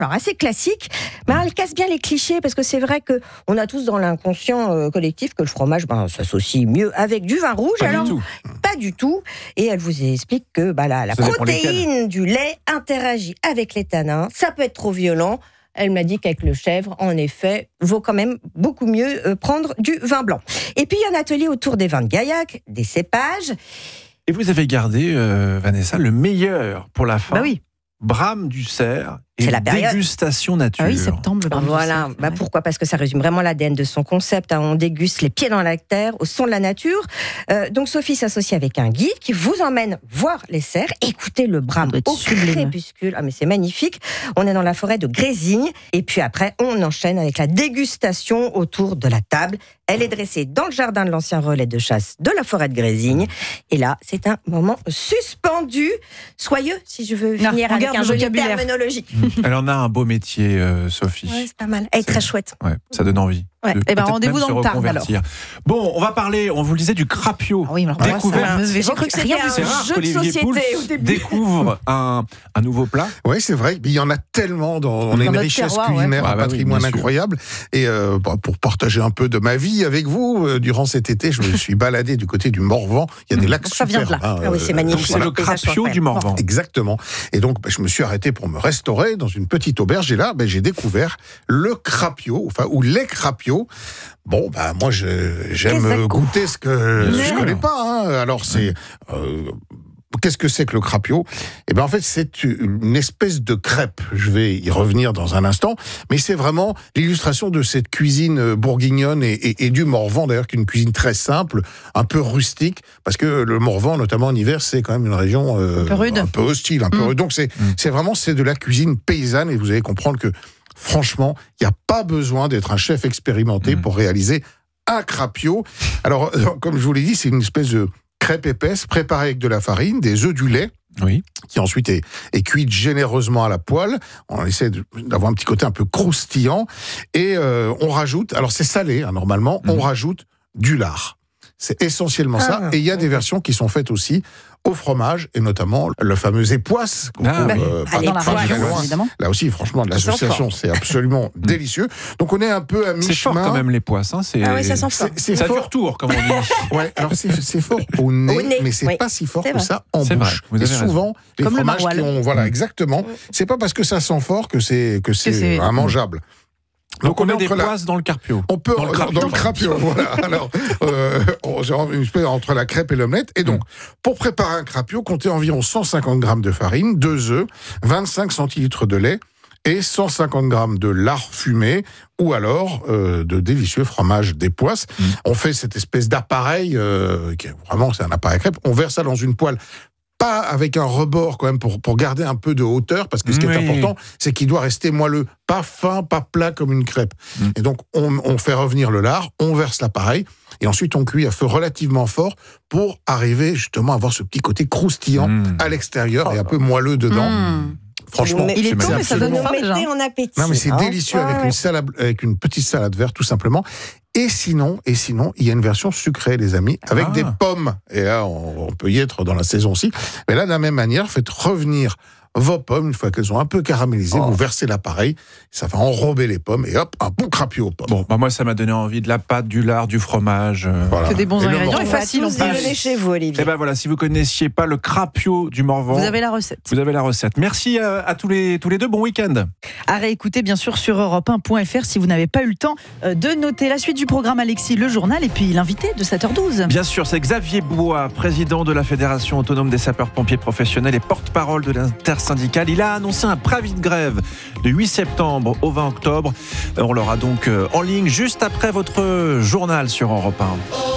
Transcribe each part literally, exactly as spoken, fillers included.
alors assez classique, mais elle casse bien les clichés, parce que c'est vrai qu'on a tous dans l'inconscient euh, collectif que le fromage ben, s'associe mieux avec du vin rouge. Pas alors, du tout. Pas du tout. Et elle vous explique que bah, la, la protéine du lait interagit avec les tanins. Ça peut être trop violent. Elle m'a dit qu'avec le chèvre, en effet, vaut quand même beaucoup mieux euh, prendre du vin blanc. Et puis, il y a un atelier autour des vins de Gaillac, des cépages. Et vous avez gardé, euh, Vanessa, le meilleur pour la fin. Bah oui. Brame du cerf et C'est la période. dégustation nature. Ah oui, septembre, le brame du Voilà, cerf, bah ouais. pourquoi ? Parce que ça résume vraiment l'A D N de son concept. Hein. On déguste les pieds dans la terre, au son de la nature. Euh, donc Sophie s'associe avec un guide qui vous emmène voir les cerfs, écouter le brame Ça doit être au sublime. crépuscule. Ah mais c'est magnifique. On est dans la forêt de Grésigne. Et puis après, on enchaîne avec la dégustation autour de la table. Elle est dressée dans le jardin de l'ancien relais de chasse de la forêt de Grésigne. Et là, c'est un moment suspendu, soyeux, si je veux Non, finir on avec garde un le joli vocabulaire. terminologie. Elle en a un beau métier, euh, Sophie. Ouais, c'est pas mal. Elle est très chouette. Ouais, ça donne envie. Ouais. de Eh ben, peut-être rendez-vous même dans se le Tarn, reconvertir. Bon, on va parler, on vous le disait, du crapio. Ah oui, alors moi, Découverte. ça me- J'ai j'ai cru que c'était rien un vu. C'est rare jeu de qu'Olivier société Pouls au début. découvre un, un nouveau plat. Oui, c'est vrai. Il y en a tellement. Dans, on a Dans une notre richesse terroir, ouais. culinaire, Ah un bah oui, patrimoine bien sûr. incroyable. Et euh, bah, pour partager un peu de ma vie avec vous, euh, durant cet été, je me suis baladé du côté du Morvan. Il y a des lacs Donc ça vient de superbes. là. hein, Ah oui, c'est euh, magnifique. C'est le Les paysages sont crapio du incroyables. Morvan. Exactement. Et donc, bah, je me suis arrêté pour me restaurer dans une petite auberge. Et là, bah, j'ai découvert le crapio, enfin, ou les crapios. Bon, bah, moi, je, j'aime Qu'est-ce que ça goûter ce que Bien je sûr. connais pas. Hein. Alors, c'est... Euh, Qu'est-ce que c'est que le crapio ? Eh bien, en fait, c'est une espèce de crêpe. Je vais y revenir dans un instant. Mais c'est vraiment l'illustration de cette cuisine bourguignonne et, et, et du Morvan, d'ailleurs, qui est une cuisine très simple, un peu rustique, parce que le Morvan, notamment en hiver, c'est quand même une région euh, Un peu rude. un peu hostile, un peu Mm. rude. Donc, c'est, Mm. c'est vraiment c'est de la cuisine paysanne, et vous allez comprendre que, franchement, il n'y a pas besoin d'être un chef expérimenté Mm. pour réaliser un crapio. Alors, euh, comme je vous l'ai dit, c'est une espèce de crêpe épaisse préparée avec de la farine, des œufs, du lait, Oui. qui ensuite est, est cuite généreusement à la poêle. On essaie de- d'avoir un petit côté un peu croustillant. Et euh, on rajoute, alors c'est salé hein, normalement, Mhm. on rajoute du lard. C'est essentiellement ça. Ah, Et il y a des versions qui sont faites aussi au fromage, et notamment le fameux époisse. qu'on Ah, trouve, oui. euh, pas- Allez, Dans la pas très région, loin. évidemment. Là aussi, franchement, de l'association, c'est absolument délicieux. Donc on est un peu à C'est fort mi-chemin. quand même les poisses. Hein. C'est... Ah oui, ça sent fort. C'est, c'est Ça fort. dure tour, comme on dit. Ouais, alors c'est, c'est fort au nez, Au nez, mais c'est oui. pas si fort C'est que vrai. ça en C'est vrai, bouche. vous Et avez raison. souvent, les Comme le fromages qui maroilles. ont, voilà, Mm. exactement. C'est pas parce que ça sent fort que c'est que c'est, c'est- euh, mangeable. Donc on est met des entre la- poisses dans le carpio. On peut Dans le dans, crapio. dans le crapio, voilà. Alors, euh, on- c'est une espèce entre la crêpe et l'omelette. Et donc, pour préparer un crapio, comptez environ cent cinquante grammes de farine, deux œufs, vingt-cinq centilitres de lait et cent cinquante grammes de lard fumé, ou alors euh, de délicieux fromage d'époisse. Mm. On fait cette espèce d'appareil, euh, qui est vraiment c'est un appareil à crêpe. On verse ça dans une poêle. Pas avec un rebord quand même pour, pour garder un peu de hauteur, parce que ce qui Oui. est important, c'est qu'il doit rester moelleux, pas fin, pas plat comme une crêpe. Mm. Et donc on, on fait revenir le lard, on verse l'appareil, et ensuite on cuit à feu relativement fort pour arriver justement à avoir ce petit côté croustillant Mm. à l'extérieur et un peu moelleux dedans. Mmh. Franchement, Mais- Il est C'est tôt, mais ça donne absolument- faim Vous déjà. mettez en appétit. Non mais c'est hein. délicieux Ouais, avec ouais. une salade, avec une petite salade verte tout simplement. Et sinon, et sinon, il y a une version sucrée, les amis, avec Ah. des pommes. Et là, on, on peut y être dans la saison aussi. Mais là, de la même manière, faites revenir vos pommes, une fois qu'elles ont un peu caramélisé, Oh. vous versez l'appareil, ça va enrober les pommes, et hop, un bon crapio aux pommes. Bon, bah moi ça m'a donné envie de la pâte, du lard, du fromage. euh. Voilà. Que des bons Et le ingrédients Morvan. et On va facile en tous y plus. venir chez vous, Olivier. Et ben voilà, si vous connaissiez pas le crapio du Morvan, Vous avez la recette. vous avez la recette. Merci à, à tous les tous les deux. Bon week-end. À réécouter bien sûr sur europe un point f r si vous n'avez pas eu le temps euh, de noter la suite du programme. Alexis, le journal et puis l'invité de sept heures douze. Bien sûr, c'est Xavier Bois, président de la Fédération autonome des sapeurs-pompiers professionnels et porte-parole de l'intersyndicale. Il a annoncé un préavis de grève du huit septembre au vingt octobre. On l'aura donc euh, en ligne juste après votre journal sur Europe un.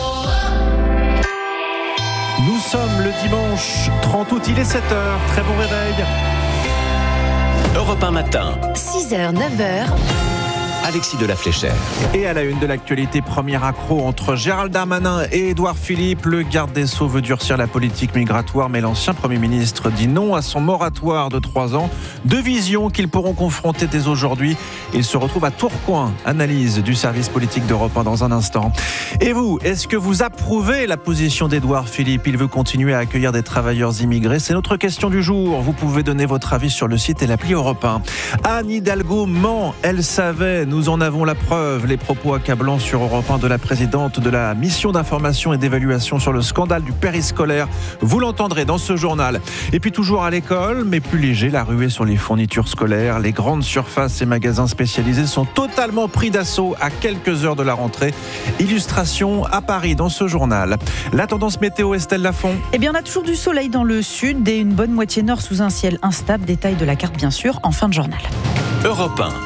Nous sommes le dimanche trente août, il est sept heures. Très bon réveil. Europe un matin. six heures, neuf heures. Alexis de la Fléchère. Et à la une de l'actualité, premier accroc entre Gérald Darmanin et Édouard Philippe. Le garde des Sceaux veut durcir la politique migratoire, mais l'ancien Premier ministre dit non à son moratoire de trois ans. Deux visions qu'ils pourront confronter dès aujourd'hui. Ils se retrouvent à Tourcoing. Analyse du service politique d'Europe un dans un instant. Et vous, est-ce que vous approuvez la position d'Édouard Philippe? Il veut continuer à accueillir des travailleurs immigrés. C'est notre question du jour. Vous pouvez donner votre avis sur le site et l'appli Europe un. Anne Hidalgo ment. Elle savait. Nous en avons la preuve. Les propos accablants sur Europe un de la présidente de la mission d'information et d'évaluation sur le scandale du périscolaire. Vous l'entendrez dans ce journal. Et puis toujours à l'école, mais plus léger, la ruée sur les fournitures scolaires. Les grandes surfaces et magasins spécialisés sont totalement pris d'assaut à quelques heures de la rentrée. Illustration à Paris dans ce journal. La tendance météo, Estelle Lafont. Eh bien, on a toujours du soleil dans le sud et une bonne moitié nord sous un ciel instable. Détail de la carte, bien sûr, en fin de journal. Europe un.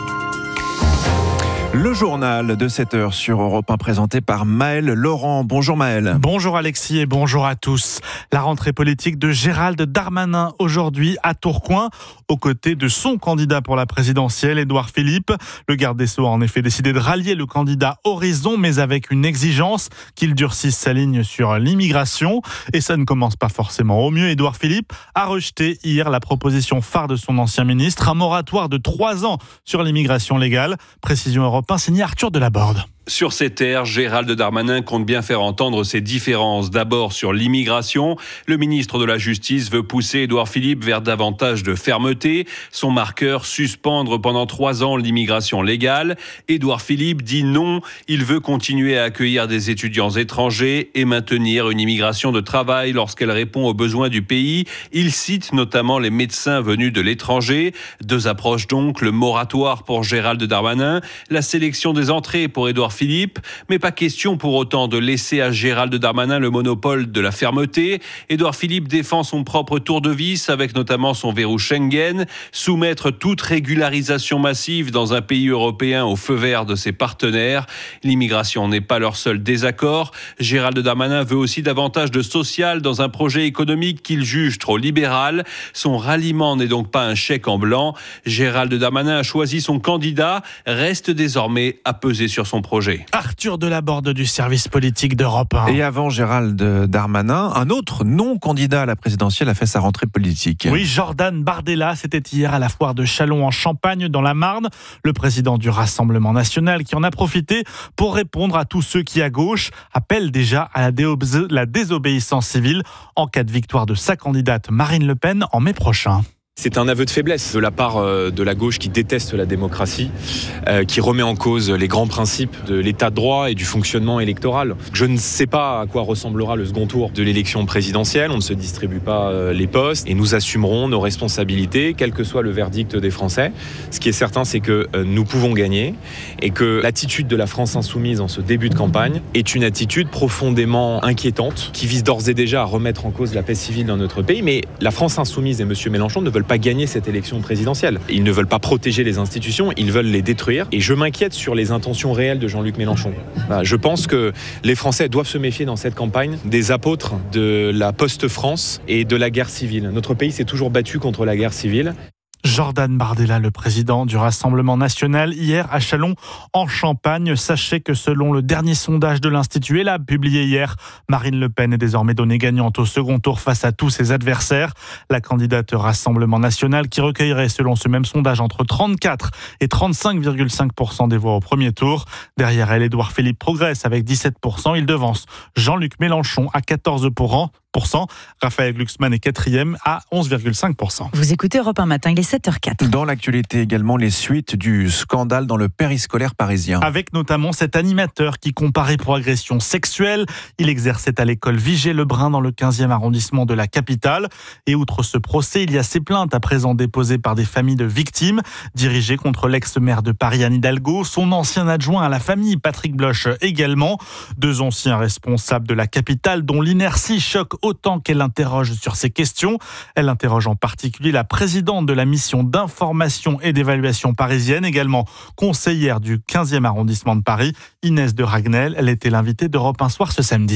Le journal de sept heures sur Europe un présenté par Maël Laurent. Bonjour Maël. Bonjour Alexis et bonjour à tous. La rentrée politique de Gérald Darmanin aujourd'hui à Tourcoing, aux côtés de son candidat pour la présidentielle, Édouard Philippe. Le garde des Sceaux a en effet décidé de rallier le candidat Horizon, mais avec une exigence qu'il durcisse sa ligne sur l'immigration. Et ça ne commence pas forcément au mieux. Édouard Philippe a rejeté hier la proposition phare de son ancien ministre, un moratoire de trois ans sur l'immigration légale. Précision Europe un, signé Arthur Delaborde. Sur ces terres, Gérald Darmanin compte bien faire entendre ses différences. D'abord sur l'immigration, le ministre de la Justice veut pousser Édouard Philippe vers davantage de fermeté. Son marqueur, suspendre pendant trois ans l'immigration légale. Édouard Philippe dit non, il veut continuer à accueillir des étudiants étrangers et maintenir une immigration de travail lorsqu'elle répond aux besoins du pays. Il cite notamment les médecins venus de l'étranger. Deux approches donc, le moratoire pour Gérald Darmanin, la sélection des entrées pour Édouard Philippe, mais pas question pour autant de laisser à Gérald Darmanin le monopole de la fermeté. Édouard Philippe défend son propre tour de vis avec notamment son verrou Schengen, soumettre toute régularisation massive dans un pays européen au feu vert de ses partenaires. L'immigration n'est pas leur seul désaccord. Gérald Darmanin veut aussi davantage de social dans un projet économique qu'il juge trop libéral. Son ralliement n'est donc pas un chèque en blanc. Gérald Darmanin a choisi son candidat, reste désormais à peser sur son projet. Arthur Delaborde du service politique d'Europe un. Et avant Gérald Darmanin, un autre non-candidat à la présidentielle a fait sa rentrée politique. Oui, Jordan Bardella, c'était hier à la foire de Châlons en Champagne, dans la Marne. Le président du Rassemblement national qui en a profité pour répondre à tous ceux qui, à gauche, appellent déjà à la, déobé- la désobéissance civile en cas de victoire de sa candidate Marine Le Pen en mai prochain. C'est un aveu de faiblesse de la part de la gauche qui déteste la démocratie, euh, qui remet en cause les grands principes de l'état de droit et du fonctionnement électoral. Je ne sais pas à quoi ressemblera le second tour de l'élection présidentielle. On ne se distribue pas euh, les postes et nous assumerons nos responsabilités, quel que soit le verdict des Français. Ce qui est certain, c'est que euh, nous pouvons gagner et que l'attitude de la France insoumise en ce début de campagne est une attitude profondément inquiétante qui vise d'ores et déjà à remettre en cause la paix civile dans notre pays. Mais la France insoumise et M. Mélenchon ne veulent pas gagner cette élection présidentielle. Ils ne veulent pas protéger les institutions, ils veulent les détruire. Et je m'inquiète sur les intentions réelles de Jean-Luc Mélenchon. Voilà, je pense que les Français doivent se méfier dans cette campagne des apôtres de la post-France et de la guerre civile. Notre pays s'est toujours battu contre la guerre civile. Jordan Bardella, le président du Rassemblement national, hier à Châlons en Champagne. Sachez que selon le dernier sondage de l'Institut Ellab publié hier, Marine Le Pen est désormais donnée gagnante au second tour face à tous ses adversaires. La candidate Rassemblement national qui recueillerait selon ce même sondage entre trente-quatre et trente-cinq virgule cinq pour cent des voix au premier tour. Derrière elle, Édouard Philippe progresse avec dix-sept pour cent. Il devance Jean-Luc Mélenchon à quatorze pour cent. Raphaël Glucksmann est quatrième à onze virgule cinq pour cent. Vous écoutez Europe un matin, il est sept heures quatre. Dans l'actualité également, les suites du scandale dans le périscolaire parisien. Avec notamment cet animateur qui comparait pour agression sexuelle. Il exerçait à l'école Vigée-Lebrun dans le quinzième arrondissement de la capitale. Et outre ce procès, il y a ces plaintes à présent déposées par des familles de victimes, dirigées contre l'ex-maire de Paris, Anne Hidalgo, son ancien adjoint à la famille, Patrick Bloch également. Deux anciens responsables de la capitale dont l'inertie choque autant qu'elle interroge sur ces questions. Elle interroge en particulier la présidente de la mission d'information et d'évaluation parisienne, également conseillère du quinzième arrondissement de Paris, Inès de Ragnel. Elle était l'invitée d'Europe un Soir ce samedi.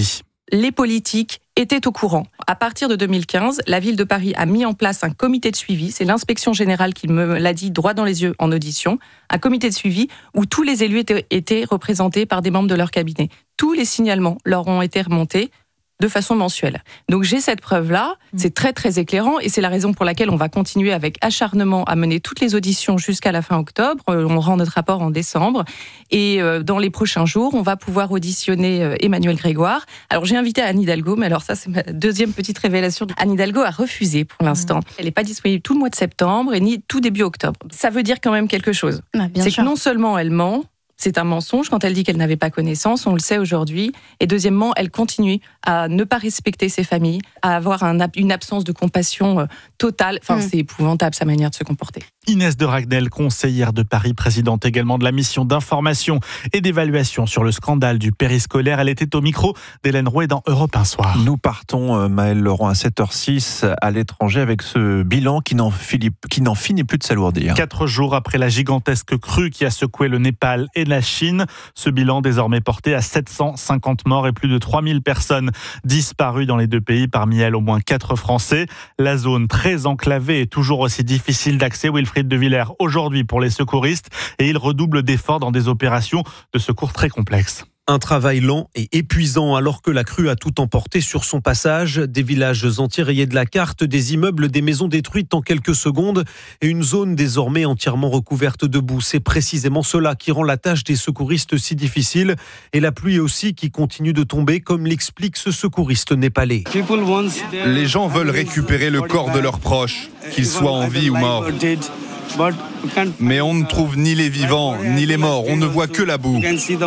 les politiques étaient au courant. À partir de deux mille quinze, la ville de Paris a mis en place un comité de suivi. C'est l'inspection générale qui me l'a dit droit dans les yeux en audition. Un comité de suivi où tous les élus étaient, étaient représentés par des membres de leur cabinet. Tous les signalements leur ont été remontés de façon mensuelle. Donc j'ai cette preuve-là, c'est très très éclairant et c'est la raison pour laquelle on va continuer avec acharnement à mener toutes les auditions jusqu'à la fin octobre. On rend notre rapport en décembre et dans les prochains jours, on va pouvoir auditionner Emmanuel Grégoire. Alors j'ai invité Anne Hidalgo, mais alors ça c'est ma deuxième petite révélation. Anne Hidalgo a refusé pour l'instant. Elle n'est pas disponible tout le mois de septembre et ni tout début octobre. Ça veut dire quand même quelque chose. Ah, c'est sûr. que non seulement elle ment, c'est un mensonge quand elle dit qu'elle n'avait pas connaissance, on le sait aujourd'hui. Et deuxièmement, elle continue à ne pas respecter ses familles, à avoir un, une absence de compassion totale. Enfin, mmh. c'est épouvantable sa manière de se comporter. Inès de Ragnel, conseillère de Paris, présidente également de la mission d'information et d'évaluation sur le scandale du périscolaire. Elle était au micro d'Hélène Rouet dans Europe un soir. Nous partons, Maëlle Laurent, à sept heures six à l'étranger avec ce bilan qui n'en finit, qui n'en finit plus de s'alourdir. Quatre jours après la gigantesque crue qui a secoué le Népal et la Chine, ce bilan désormais porté à sept cent cinquante morts et plus de trois mille personnes disparues dans les deux pays, parmi elles au moins quatre Français. La zone très enclavée est toujours aussi difficile d'accès. Wilfried de Villers aujourd'hui pour les secouristes et il redouble d'efforts dans des opérations de secours très complexes. Un travail lent et épuisant alors que la crue a tout emporté sur son passage. Des villages entiers rayés de la carte, des immeubles, des maisons détruites en quelques secondes et une zone désormais entièrement recouverte de boue. C'est précisément cela qui rend la tâche des secouristes si difficile et la pluie aussi qui continue de tomber, comme l'explique ce secouriste népalais. Les gens veulent récupérer le corps de leurs proches, qu'ils soient en vie ou morts. Mais on ne trouve ni les vivants, ni les morts, on ne voit que la boue.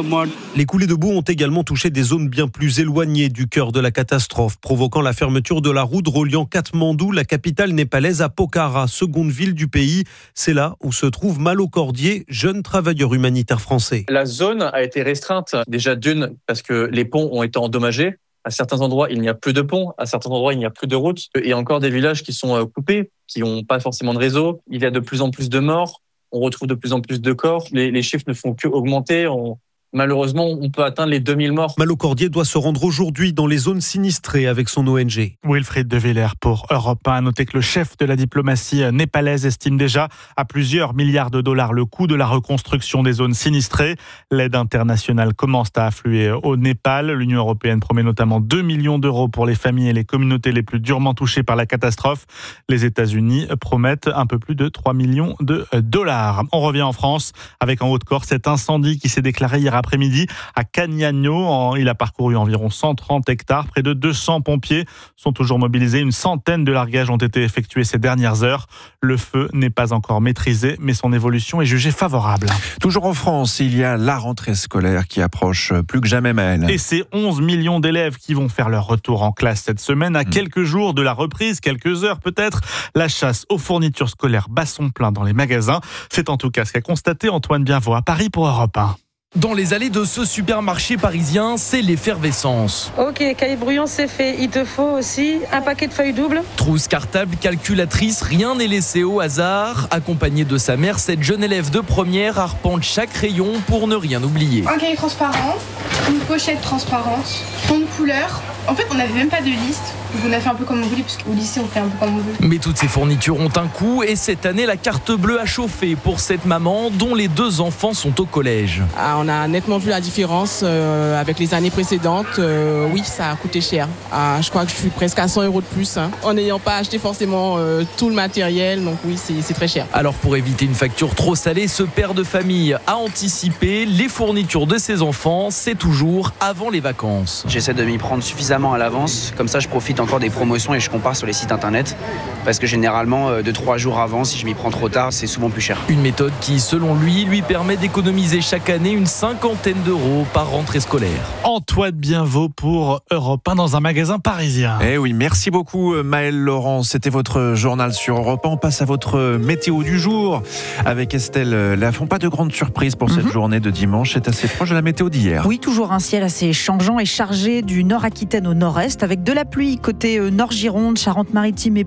Les coulées de boue ont également touché des zones bien plus éloignées du cœur de la catastrophe, provoquant la fermeture de la route reliant Katmandou, la capitale népalaise, à Pokhara, seconde ville du pays. C'est là où se trouve Malo Cordier, jeune travailleur humanitaire français. La zone a été restreinte, déjà d'une, parce que les ponts ont été endommagés. À certains endroits, il n'y a plus de ponts. À certains endroits, il n'y a plus de routes. Il y a encore des villages qui sont coupés, qui n'ont pas forcément de réseau. Il y a de plus en plus de morts. On retrouve de plus en plus de corps. Les, les chiffres ne font qu'augmenter. On... Malheureusement, on peut atteindre les deux mille morts. Malo Cordier doit se rendre aujourd'hui dans les zones sinistrées avec son O N G. Wilfried de Villers pour Europe un. À noter que le chef de la diplomatie népalaise estime déjà à plusieurs milliards de dollars le coût de la reconstruction des zones sinistrées. L'aide internationale commence à affluer au Népal. L'Union européenne promet notamment deux millions d'euros pour les familles et les communautés les plus durement touchées par la catastrophe. Les États-Unis promettent un peu plus de trois millions de dollars. On revient en France avec en Haute-Corse cet incendie qui s'est déclaré hier après-midi à Cagnagno. Il a parcouru environ cent trente hectares. Près de deux cents pompiers sont toujours mobilisés. Une centaine de largages ont été effectués ces dernières heures. Le feu n'est pas encore maîtrisé, mais son évolution est jugée favorable. Toujours en France, il y a la rentrée scolaire qui approche plus que jamais, Maëlle. Et c'est onze millions d'élèves qui vont faire leur retour en classe cette semaine. À mmh. quelques jours de la reprise, quelques heures peut-être, la chasse aux fournitures scolaires bat son plein dans les magasins. C'est en tout cas ce qu'a constaté Antoine Bienvaux à Paris pour Europe un. Dans les allées de ce supermarché parisien, c'est l'effervescence. Ok, cahier brouillon, c'est fait. Il te faut aussi un paquet de feuilles doubles. Trousse, cartable, calculatrice, rien n'est laissé au hasard. Accompagnée de sa mère, cette jeune élève de première arpente chaque rayon pour ne rien oublier. Un cahier transparent, une pochette transparente, fond de couleur. En fait, on n'avait même pas de liste. Donc on a fait un peu comme on voulait, parce qu'au lycée, on fait un peu comme on veut. Mais toutes ces fournitures ont un coût et cette année, la carte bleue a chauffé pour cette maman dont les deux enfants sont au collège. Ah, on a nettement vu la différence euh, avec les années précédentes. Euh, oui, ça a coûté cher. Ah, je crois que je suis presque à cent euros de plus, hein, en n'ayant pas acheté forcément euh, tout le matériel. Donc oui, c'est, c'est très cher. Alors pour éviter une facture trop salée, ce père de famille a anticipé les fournitures de ses enfants. C'est toujours avant les vacances. J'essaie de m'y prendre suffisamment à l'avance. Comme ça, je profite encore des promotions et je compare sur les sites internet. Parce que généralement, de trois jours avant, si je m'y prends trop tard, c'est souvent plus cher. Une méthode qui, selon lui, lui permet d'économiser chaque année une cinquantaine d'euros par rentrée scolaire. Antoine Bienvaux pour Europe un dans un magasin parisien. Eh oui, merci beaucoup Maëlle Laurent. C'était votre journal sur Europe un. On passe à votre météo du jour avec Estelle Lafont. Pas de grande surprise pour cette mm-hmm. journée de dimanche. C'est assez proche de la météo d'hier. Oui, toujours un ciel assez changeant et chargé du nord Aquitaine au nord-est avec de la pluie côté nord Gironde, Charente-Maritime et Poitou, bien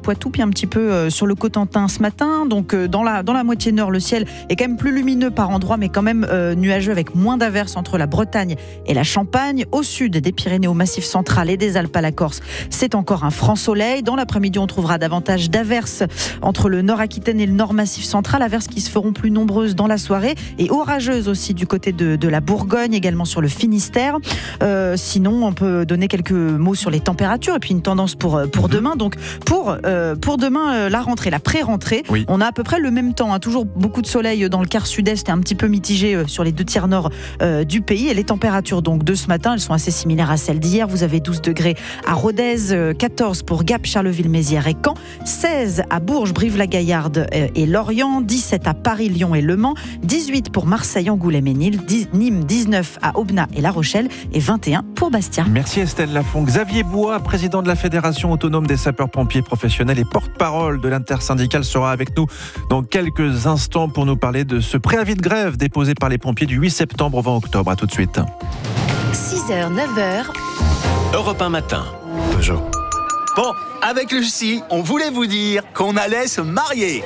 un petit peu sur le Cotentin ce matin. Donc dans la, dans la moitié nord, le ciel est quand même plus lumineux par endroits, mais quand même euh, nuageux avec moins d'averses entre la Bretagne et la Champagne. Au sud des Pyrénées au Massif central et des Alpes à la Corse, c'est encore un franc soleil. Dans l'après-midi, on trouvera davantage d'averses entre le Nord-Aquitaine et le Nord-Massif central. Averses qui se feront plus nombreuses dans la soirée et orageuses aussi du côté de, de la Bourgogne, également sur le Finistère. Euh, sinon, on peut donner quelques mots sur les températures et puis une tendance pour, pour demain. Donc, pour, euh, pour demain, euh, la rentrée, la pré-rentrée, oui. On a à peu près le même temps. Hein, toujours beaucoup de soleil dans le quart sud-est et un petit peu mitigé euh, sur les deux tiers nord euh, du pays. Et les températures donc de ce matin, elles sont assez similaires à celles d'hier. Vous avez douze degrés à Rodez, euh, quatorze pour Gap, Charleville-Mézières et Caen, seize à Bourges, Brive-la-Gaillarde euh, et Lorient, dix-sept à Paris, Lyon et Le Mans, dix-huit pour Marseille, Angoulême et Nîmes, Nîmes, dix-neuf à Aubenas et La Rochelle et vingt et un pour Bastia. Merci Estelle Lafont. Xavier Bois, président de la Fédération autonome des sapeurs-pompiers professionnels et porte-parole de l'intersyndicale, sera avec nous dans quelques instants pour nous parler de ce préavis de grève déposé par les pompiers du huit septembre au vingt octobre. À tout de suite. six heures, neuf heures. Europe un matin. Peugeot. Bon, avec Lucie, on voulait vous dire qu'on allait se marier.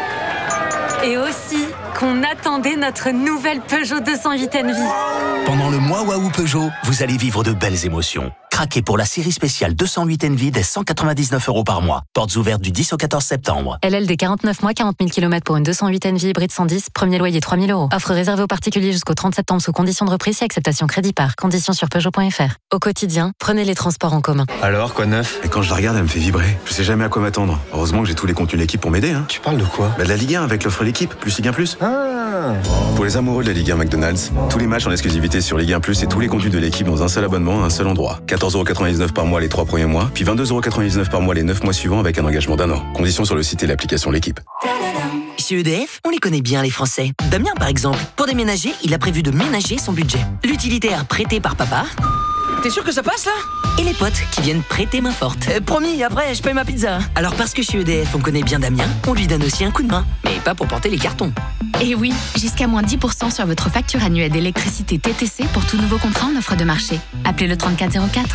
Et aussi qu'on attendait notre nouvelle Peugeot deux cent huit Envie. Pendant le mois Waouh Peugeot, vous allez vivre de belles émotions. Craquez pour la série spéciale deux cent huit Envie dès cent quatre-vingt-dix-neuf euros par mois. Portes ouvertes du dix au quatorze septembre. L L D quarante-neuf mois, quarante mille kilomètres pour une deux cent huit Envie hybride cent dix, premier loyer trois mille euros. Offre réservée aux particuliers jusqu'au trente septembre sous condition de reprise et acceptation crédit par. Conditions sur Peugeot point F R. Au quotidien, prenez les transports en commun. Alors, quoi de neuf? Et quand je la regarde, elle me fait vibrer. Je sais jamais à quoi m'attendre. Heureusement que j'ai tous les contenus de l'équipe pour m'aider. Hein. Tu parles de quoi? Bah de la Ligue un avec l'offre l'équipe, plus Ligue un plus. Ah. Pour les amoureux de la Ligue un McDonald's, tous les matchs en exclusivité sur Ligue un plus et tous les contenus de l'équipe dans un seul abonnement à un seul endroit. quatorze euros quatre-vingt-dix-neuf par mois les trois premiers mois, puis vingt-deux euros quatre-vingt-dix-neuf par mois les neuf mois suivants avec un engagement d'un an. Conditions sur le site et l'application L'équipe. Chez E D F, on les connaît bien les Français. Damien par exemple, pour déménager, il a prévu de ménager son budget. L'utilitaire prêté par papa. T'es sûr que ça passe là? Et les potes qui viennent prêter main forte. euh, Promis, après je paye ma pizza. Alors parce que chez E D F on connaît bien Damien, on lui donne aussi un coup de main. Mais pas pour porter les cartons. Et oui, jusqu'à moins dix pour cent sur votre facture annuelle d'électricité T T C pour tout nouveau contrat en offre de marché. Appelez le trente-quatre zéro quatre.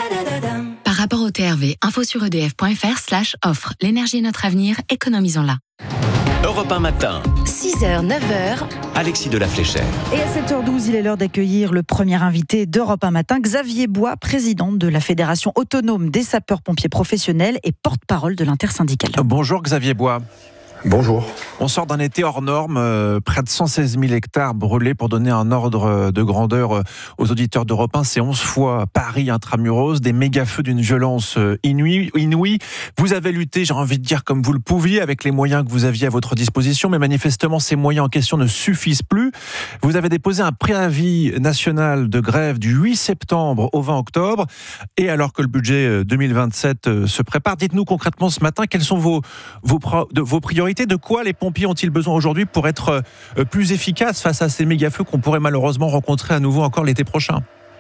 Par rapport au T R V, info sur edf.fr slash offre. L'énergie est notre avenir, économisons-la. Europe un matin. six heures, neuf heures. Alexis de la Fléchère. Et à sept heures douze, il est l'heure d'accueillir le premier invité d'Europe un matin, Xavier Bois, président de la Fédération autonome des sapeurs-pompiers professionnels et porte-parole de l'intersyndicale. Bonjour Xavier Bois. Bonjour. On sort d'un été hors norme, euh, près de cent seize mille hectares brûlés. Pour donner un ordre de grandeur aux auditeurs d'Europe un, c'est onze fois Paris intramuros, des méga-feux d'une violence inouïe, inouïe. Vous avez lutté, j'ai envie de dire, comme vous le pouviez, avec les moyens que vous aviez à votre disposition, mais manifestement, ces moyens en question ne suffisent plus. Vous avez déposé un préavis national de grève du huit septembre au vingt octobre, et alors que le budget deux mille vingt-sept se prépare, dites-nous concrètement ce matin, quelles sont vos, vos, vos priorités? De quoi les pompiers ont-ils besoin aujourd'hui pour être plus efficaces face à ces méga-feux qu'on pourrait malheureusement rencontrer à nouveau encore l'été prochain?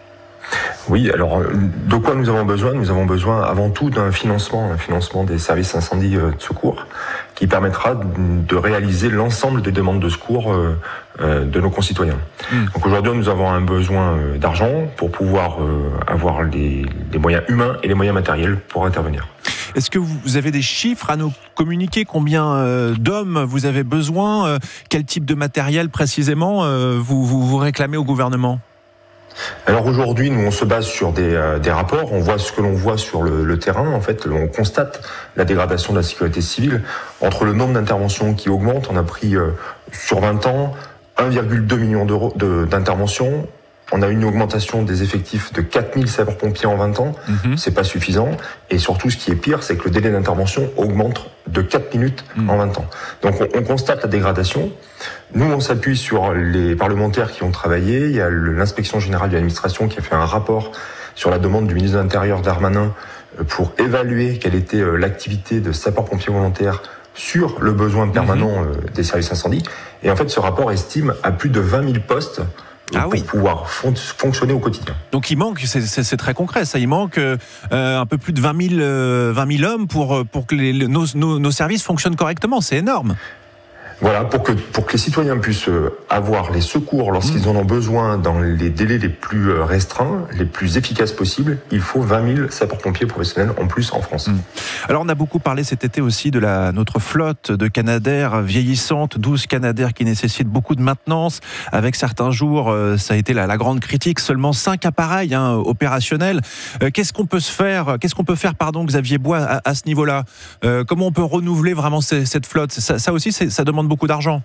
Oui, alors de quoi nous avons besoin? Nous avons besoin avant tout d'un financement, un financement des services incendie de secours qui permettra de réaliser l'ensemble des demandes de secours de nos concitoyens. Mmh. Donc aujourd'hui, nous avons un besoin d'argent pour pouvoir avoir les, les moyens humains et les moyens matériels pour intervenir. Est-ce que vous avez des chiffres à nous communiquer? Combien euh, d'hommes vous avez besoin? euh, Quel type de matériel précisément euh, vous, vous, vous réclamez au gouvernement? Alors aujourd'hui, nous on se base sur des, euh, des rapports, on voit ce que l'on voit sur le, le terrain, en fait, on constate la dégradation de la sécurité civile. Entre le nombre d'interventions qui augmente, on a pris euh, sur vingt ans un virgule deux million d'euros de, d'interventions. On a une augmentation des effectifs de quatre mille sapeurs-pompiers en vingt ans, mmh. C'est pas suffisant. Et surtout, ce qui est pire, c'est que le délai d'intervention augmente de quatre minutes mmh. en vingt ans. Donc on, on constate la dégradation. Nous, on s'appuie sur les parlementaires qui ont travaillé. Il y a l'inspection générale de l'administration qui a fait un rapport sur la demande du ministre de l'Intérieur Darmanin pour évaluer quelle était l'activité de sapeurs-pompiers volontaires sur le besoin permanent mmh. des services incendie. Et en fait, ce rapport estime à plus de vingt mille postes Ah pour oui. pouvoir fon- fonctionner au quotidien. Donc il manque, c'est, c'est, c'est très concret, ça. Il manque euh, un peu plus de vingt mille, euh, vingt mille hommes pour, pour que les, nos, nos, nos services fonctionnent correctement. C'est énorme. Voilà, pour que, pour que les citoyens puissent avoir les secours lorsqu'ils en ont besoin dans les délais les plus restreints, les plus efficaces possibles, il faut vingt mille sapeurs-pompiers professionnels en plus en France. Mmh. Alors on a beaucoup parlé cet été aussi de la, notre flotte de Canadair vieillissante, douze Canadair qui nécessitent beaucoup de maintenance. Avec certains jours, euh, ça a été la, la grande critique, seulement cinq appareils hein, opérationnels. Euh, qu'est-ce qu'on peut se faire, qu'est-ce qu'on peut faire, pardon, Xavier Bois, à, à ce niveau-là euh, Comment on peut renouveler vraiment ces, cette flotte? Ça, ça aussi, ça demande beaucoup d'argent.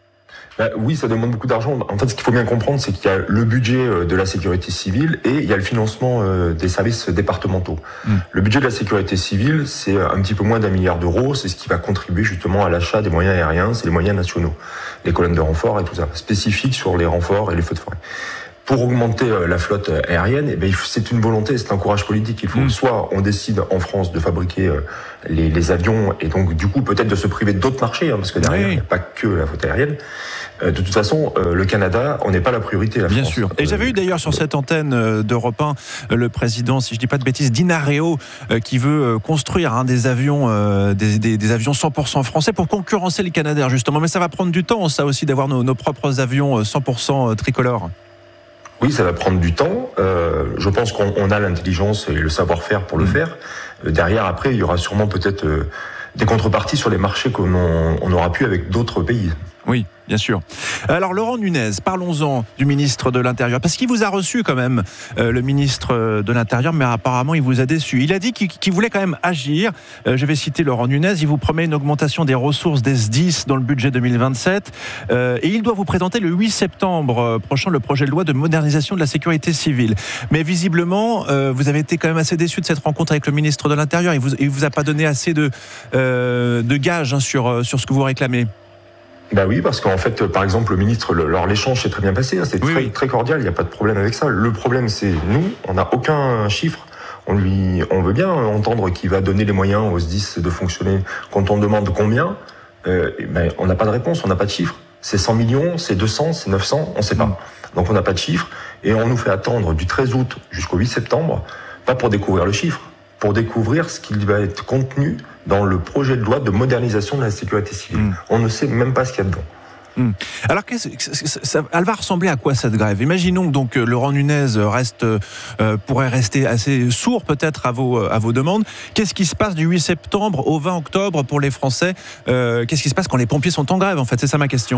Ben oui, ça demande beaucoup d'argent. En fait, ce qu'il faut bien comprendre, c'est qu'il y a le budget de la sécurité civile et il y a le financement des services départementaux. Mmh. Le budget de la sécurité civile, c'est un petit peu moins d'un milliard d'euros. C'est ce qui va contribuer justement à l'achat des moyens aériens, c'est les moyens nationaux, les colonnes de renfort et tout ça, spécifiques sur les renforts et les feux de forêt. Pour augmenter la flotte aérienne, eh bien, c'est une volonté, c'est un courage politique. Il faut mmh. soit on décide en France de fabriquer les, les avions et donc du coup peut-être de se priver d'autres marchés, hein, parce que derrière oui. il n'y a pas que la flotte aérienne. De toute façon, le Canada, on n'est pas la priorité. La Bien France. sûr. Et j'avais eu d'ailleurs sur cette antenne d'Europe un le président, si je ne dis pas de bêtises, d'Inareo, qui veut construire hein, des avions, des, des, des avions cent pour cent français pour concurrencer les Canadair justement. Mais ça va prendre du temps, ça aussi, d'avoir nos, nos propres avions cent pour cent tricolores. Oui, ça va prendre du temps. Euh, je pense qu'on on a l'intelligence et le savoir-faire pour le mmh. faire. Euh, derrière, après, il y aura sûrement peut-être euh, des contreparties sur les marchés qu'on on aura pu avec d'autres pays. Oui, bien sûr. Alors Laurent Nunez, parlons-en du ministre de l'Intérieur, parce qu'il vous a reçu quand même, euh, le ministre de l'Intérieur, mais apparemment il vous a déçu. Il a dit qu'il, qu'il voulait quand même agir. Euh, je vais citer Laurent Nunez, il vous promet une augmentation des ressources des S D I S dans le budget deux mille vingt-sept, euh, et il doit vous présenter le huit septembre prochain le projet de loi de modernisation de la sécurité civile. Mais visiblement, euh, vous avez été quand même assez déçu de cette rencontre avec le ministre de l'Intérieur. Il vous, il vous a pas donné assez de, euh, de gages hein, sur, sur ce que vous réclamez. Bah oui, parce qu'en fait, par exemple, le ministre, le, alors l'échange s'est très bien passé, hein, c'était oui, très, oui. très cordial, il n'y a pas de problème avec ça. Le problème, c'est nous, on n'a aucun chiffre. On lui, on veut bien entendre qu'il va donner les moyens aux S D I S de fonctionner. Quand on demande combien, euh, ben, on n'a pas de réponse, on n'a pas de chiffre. C'est cent millions, c'est deux cents, c'est neuf cents, on ne sait pas. Mmh. Donc on n'a pas de chiffre et on nous fait attendre du treize août jusqu'au huit septembre, pas pour découvrir le chiffre, pour découvrir ce qui va être contenu dans le projet de loi de modernisation de la sécurité civile. Mmh. On ne sait même pas ce qu'il y a dedans. Mmh. Alors, ça, elle va ressembler à quoi cette grève? Imaginons donc que Laurent Nunez reste, euh, pourrait rester assez sourd peut-être à vos, à vos demandes. Qu'est-ce qui se passe du huit septembre au vingt octobre pour les Français? euh, Qu'est-ce qui se passe quand les pompiers sont en grève en fait? C'est ça ma question.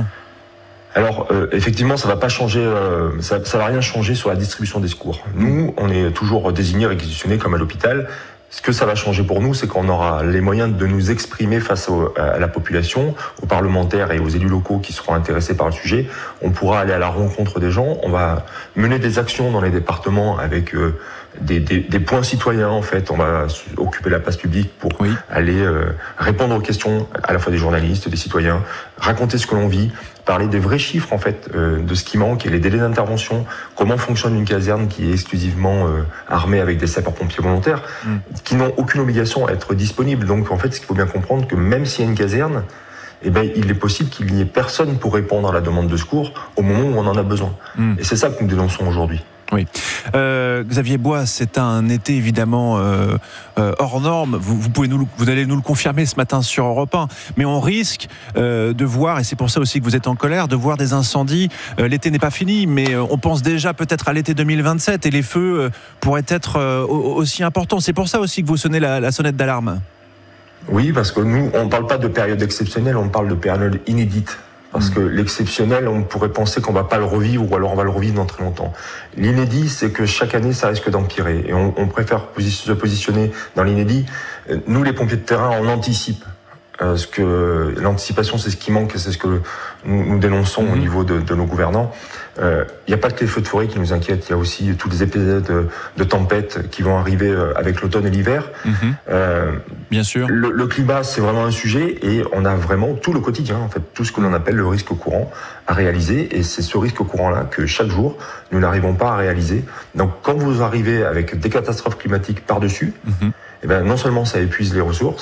Alors euh, effectivement, ça va pas changer, euh, ça, ça va rien changer sur la distribution des secours. Nous, on est toujours désignés, réquisitionnés comme à l'hôpital. Ce que ça va changer pour nous, c'est qu'on aura les moyens de nous exprimer face au, à la population, aux parlementaires et aux élus locaux qui seront intéressés par le sujet. On pourra aller à la rencontre des gens. On va mener des actions dans les départements avec euh, des, des, des points citoyens. En fait, on va occuper la place publique pour oui. aller euh, répondre aux questions à la fois des journalistes, des citoyens, raconter ce que l'on vit, parler des vrais chiffres en fait euh, de ce qui manque et les délais d'intervention, comment fonctionne une caserne qui est exclusivement euh, armée avec des sapeurs-pompiers volontaires mmh. qui n'ont aucune obligation à être disponibles. Donc en fait, ce qu'il faut bien comprendre, que même s'il y a une caserne, eh ben, il est possible qu'il n'y ait personne pour répondre à la demande de secours au moment où on en a besoin. Mmh. Et c'est ça que nous dénonçons aujourd'hui. Oui. Euh, Xavier Bois, c'est un été évidemment euh, euh, hors norme. Vous, vous, pouvez nous, vous allez nous le confirmer ce matin sur Europe un. Mais on risque euh, de voir, et c'est pour ça aussi que vous êtes en colère, de voir des incendies. Euh, l'été n'est pas fini, mais euh, on pense déjà peut-être à l'été deux mille vingt-sept et les feux euh, pourraient être euh, aussi importants. C'est pour ça aussi que vous sonnez la, la sonnette d'alarme. Oui, parce que nous, on ne parle pas de période exceptionnelle, on parle de période inédite. Parce que l'exceptionnel, on pourrait penser qu'on va pas le revivre ou alors on va le revivre dans très longtemps. L'inédit, c'est que chaque année, ça risque d'empirer. Et on, on préfère se positionner dans l'inédit. Nous, les pompiers de terrain, on anticipe. Euh, ce que l'anticipation, c'est ce qui manque, c'est ce que nous, nous dénonçons mmh. au niveau de, de nos gouvernants. Il euh, n'y a pas que les feux de forêt qui nous inquiètent, il y a aussi tous les épisodes de, de tempêtes qui vont arriver avec l'automne et l'hiver. Mmh. Euh, Bien sûr. Le, le climat, c'est vraiment un sujet et on a vraiment tout le quotidien, en fait, tout ce que l'on appelle le risque courant à réaliser. Et c'est ce risque courant-là que chaque jour, nous n'arrivons pas à réaliser. Donc, quand vous arrivez avec des catastrophes climatiques par-dessus, mmh. eh ben, non seulement ça épuise les ressources,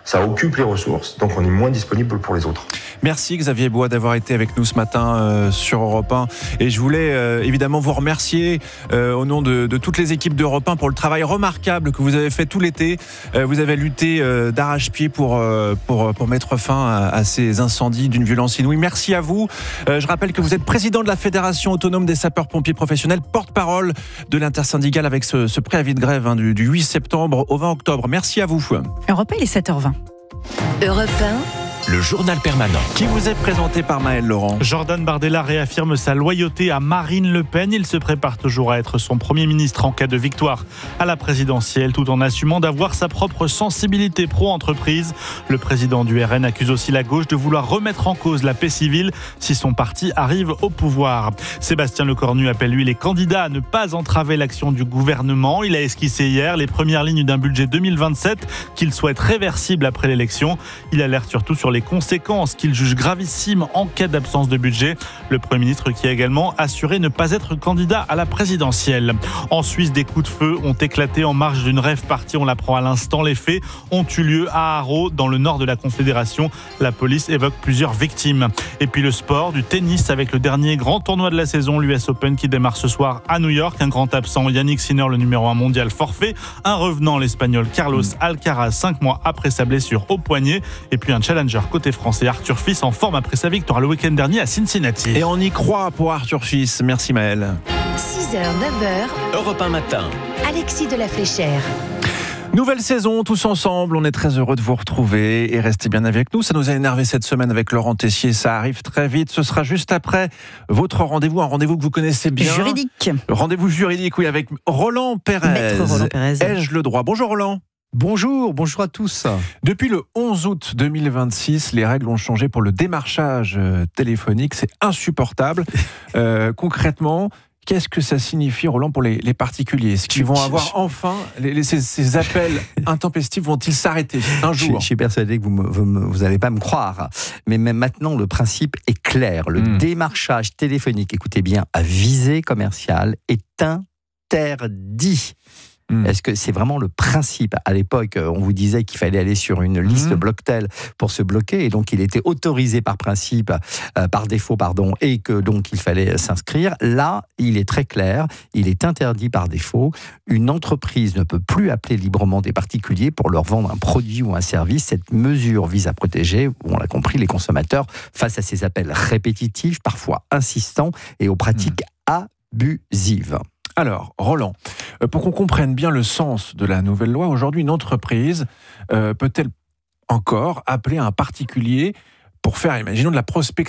ça occupe les ressources, donc on est moins disponible pour les autres. Merci Xavier Bois d'avoir été avec nous ce matin euh, sur Europe un. Et je voulais euh, évidemment vous remercier euh, au nom de, de toutes les équipes d'Europe un pour le travail remarquable que vous avez fait tout l'été. Euh, vous avez lutté euh, d'arrache-pied pour, euh, pour, pour mettre fin à, à ces incendies d'une violence inouïe. Merci à vous. Euh, je rappelle que vous êtes président de la Fédération autonome des sapeurs-pompiers professionnels, porte-parole de l'intersyndicale avec ce, ce préavis de grève hein, du, du huit septembre au vingt octobre. Merci à vous. Europe un, il est sept heures vingt. Europe un. Le journal permanent. Qui vous est présenté par Maël Laurent. Jordan Bardella réaffirme sa loyauté à Marine Le Pen. Il se prépare toujours à être son Premier ministre en cas de victoire à la présidentielle, tout en assumant d'avoir sa propre sensibilité pro-entreprise. Le président du R N accuse aussi la gauche de vouloir remettre en cause la paix civile si son parti arrive au pouvoir. Sébastien Lecornu appelle lui les candidats à ne pas entraver l'action du gouvernement. Il a esquissé hier les premières lignes d'un budget deux mille vingt-sept qu'il souhaite réversible après l'élection. Il alerte surtout sur les conséquences qu'il juge gravissimes en cas d'absence de budget. Le Premier ministre qui a également assuré ne pas être candidat à la présidentielle. En Suisse, des coups de feu ont éclaté en marge d'une rave party. On l'apprend à l'instant. Les faits ont eu lieu à Haro, dans le nord de la Confédération. La police évoque plusieurs victimes. Et puis le sport, du tennis avec le dernier grand tournoi de la saison, l'U S Open qui démarre ce soir à New York. Un grand absent, Yannick Sinner, le numéro un mondial, forfait. Un revenant, l'Espagnol Carlos Alcaraz, cinq mois après sa blessure au poignet. Et puis un challenger côté français, Arthur Fils, en forme après sa victoire le week-end dernier à Cincinnati. Et on y croit pour Arthur Fils. Merci Maël. six heures, neuf heures. Europe un matin. Alexis de la Fléchère. Nouvelle saison, tous ensemble, on est très heureux de vous retrouver et restez bien avec nous. Ça nous a énervé cette semaine avec Laurent Tessier, ça arrive très vite. Ce sera juste après votre rendez-vous, un rendez-vous que vous connaissez bien. Juridique. Le rendez-vous juridique, oui, avec Roland Pérez. Maître Roland Pérez. Ai-je le droit ? Bonjour Roland. Bonjour, bonjour à tous. Depuis le onze août deux mille vingt-six, les règles ont changé pour le démarchage téléphonique. C'est insupportable. Euh, concrètement, qu'est-ce que ça signifie, Roland, pour les, les particuliers ? Est-ce qu'ils vont avoir enfin, les, les, ces, ces appels intempestifs vont-ils s'arrêter un jour ? Je, je suis persuadé que vous n'allez pas me croire. Mais même maintenant, le principe est clair. Le mmh. démarchage téléphonique, écoutez bien, à visée commerciale est interdit. Est-ce que c'est vraiment le principe ? À l'époque, on vous disait qu'il fallait aller sur une liste mmh. Blocktel pour se bloquer, et donc il était autorisé par principe, euh, par défaut, pardon, et que donc il fallait s'inscrire. Là, il est très clair, il est interdit par défaut. Une entreprise ne peut plus appeler librement des particuliers pour leur vendre un produit ou un service. Cette mesure vise à protéger, on l'a compris, les consommateurs face à ces appels répétitifs, parfois insistants, et aux pratiques mmh. abusives. Alors, Roland, pour qu'on comprenne bien le sens de la nouvelle loi, aujourd'hui, une entreprise euh, peut-elle encore appeler un particulier pour faire, imaginons, de la prospection ?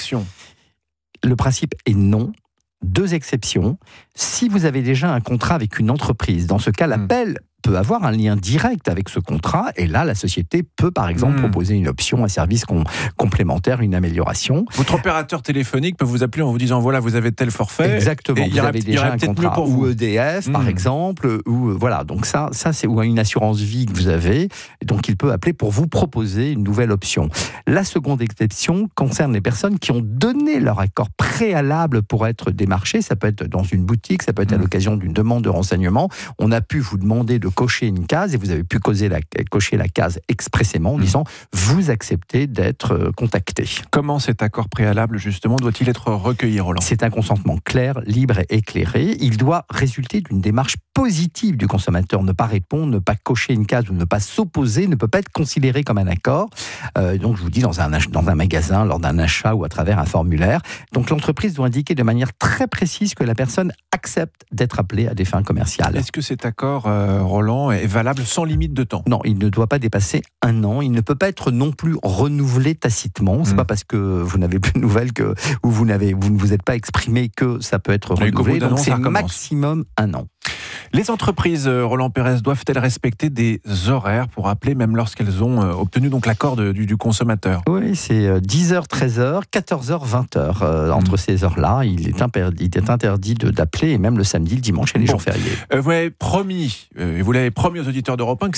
Le principe est non. Deux exceptions. Si vous avez déjà un contrat avec une entreprise, dans ce cas, l'appel mmh. peut avoir un lien direct avec ce contrat, et là, la société peut, par exemple, mmh. proposer une option, un service com- complémentaire, une amélioration. Votre opérateur téléphonique peut vous appeler en vous disant, voilà, vous avez tel forfait. Exactement, vous avez déjà un contrat, pour ou vous. E D F, mmh. par exemple, ou voilà, donc ça, ça c'est ou une assurance vie que vous avez, donc il peut appeler pour vous proposer une nouvelle option. La seconde exception concerne les personnes qui ont donné leur accord préalable pour être démarchées. Ça peut être dans une boutique, ça peut être à l'occasion d'une demande de renseignement. On a pu vous demander de cocher une case et vous avez pu cocher la, cocher la case expressément en disant vous acceptez d'être contacté. Comment cet accord préalable justement doit-il être recueilli, Roland ? C'est un consentement clair, libre et éclairé. Il doit résulter d'une démarche positive du consommateur. Ne pas répondre, ne pas cocher une case ou ne pas s'opposer ne peut pas être considéré comme un accord. Euh, donc je vous dis dans un, dans un magasin, lors d'un achat ou à travers un formulaire. Donc l'entreprise doit indiquer de manière très précise que la personne accepte d'être appelée à des fins commerciales. Est-ce que cet accord, euh, Roland, est valable sans limite de temps ? Non, il ne doit pas dépasser un an. Il ne peut pas être non plus renouvelé tacitement. C'est mmh. pas parce que vous n'avez plus de nouvelles que ou vous n'avez, vous ne vous êtes pas exprimé que ça peut être renouvelé. Donc c'est maximum un an. Les entreprises, Roland Pérez, doivent-elles respecter des horaires pour appeler, même lorsqu'elles ont obtenu donc l'accord de, du, du consommateur ? Oui, c'est dix heures, treize heures, quatorze heures, vingt heures. Euh, entre mmh. ces heures-là, il est, interdit, il est interdit de, d'appeler, et même le samedi, le dimanche et les bon. jours fériés. Euh, vous l'avez promis, euh, vous l'avez promis aux auditeurs d'Europe un que c'était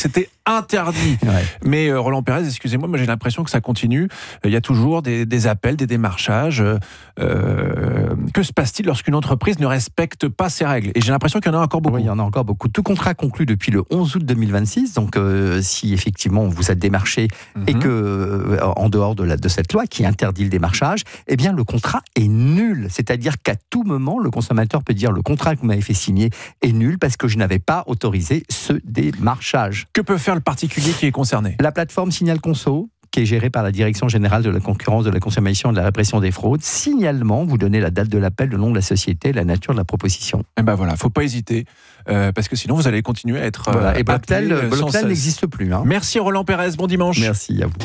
interdit. Ouais. Mais euh, Roland Pérez, excusez-moi, moi j'ai l'impression que ça continue. Il y a toujours des, des appels, des démarchages. Euh, que se passe-t-il lorsqu'une entreprise ne respecte pas ses règles? Et j'ai l'impression qu'il y en a encore beaucoup. Oui, il y en a encore beaucoup. Tout contrat conclu depuis le onze août deux mille vingt-six. Donc, euh, si effectivement vous êtes démarché mm-hmm. et que euh, en dehors de, la, de cette loi qui interdit le démarchage, eh bien le contrat est nul. C'est-à-dire qu'à tout moment, le consommateur peut dire le contrat que vous m'avez fait signer est nul parce que je n'avais pas autorisé ce démarchage. Que peut faire le particulier qui est concerné? La plateforme Signal Conso, qui est gérée par la Direction Générale de la Concurrence, de la Consommation et de la Répression des Fraudes. Signalement, vous donnez la date de l'appel, le nom de la société, la nature de la proposition. Et ben voilà, faut pas hésiter, euh, parce que sinon vous allez continuer à être. Euh, voilà. Et Blocktel, Blocktel n'existe plus. Hein. Merci Roland Pérez, bon dimanche. Merci à vous.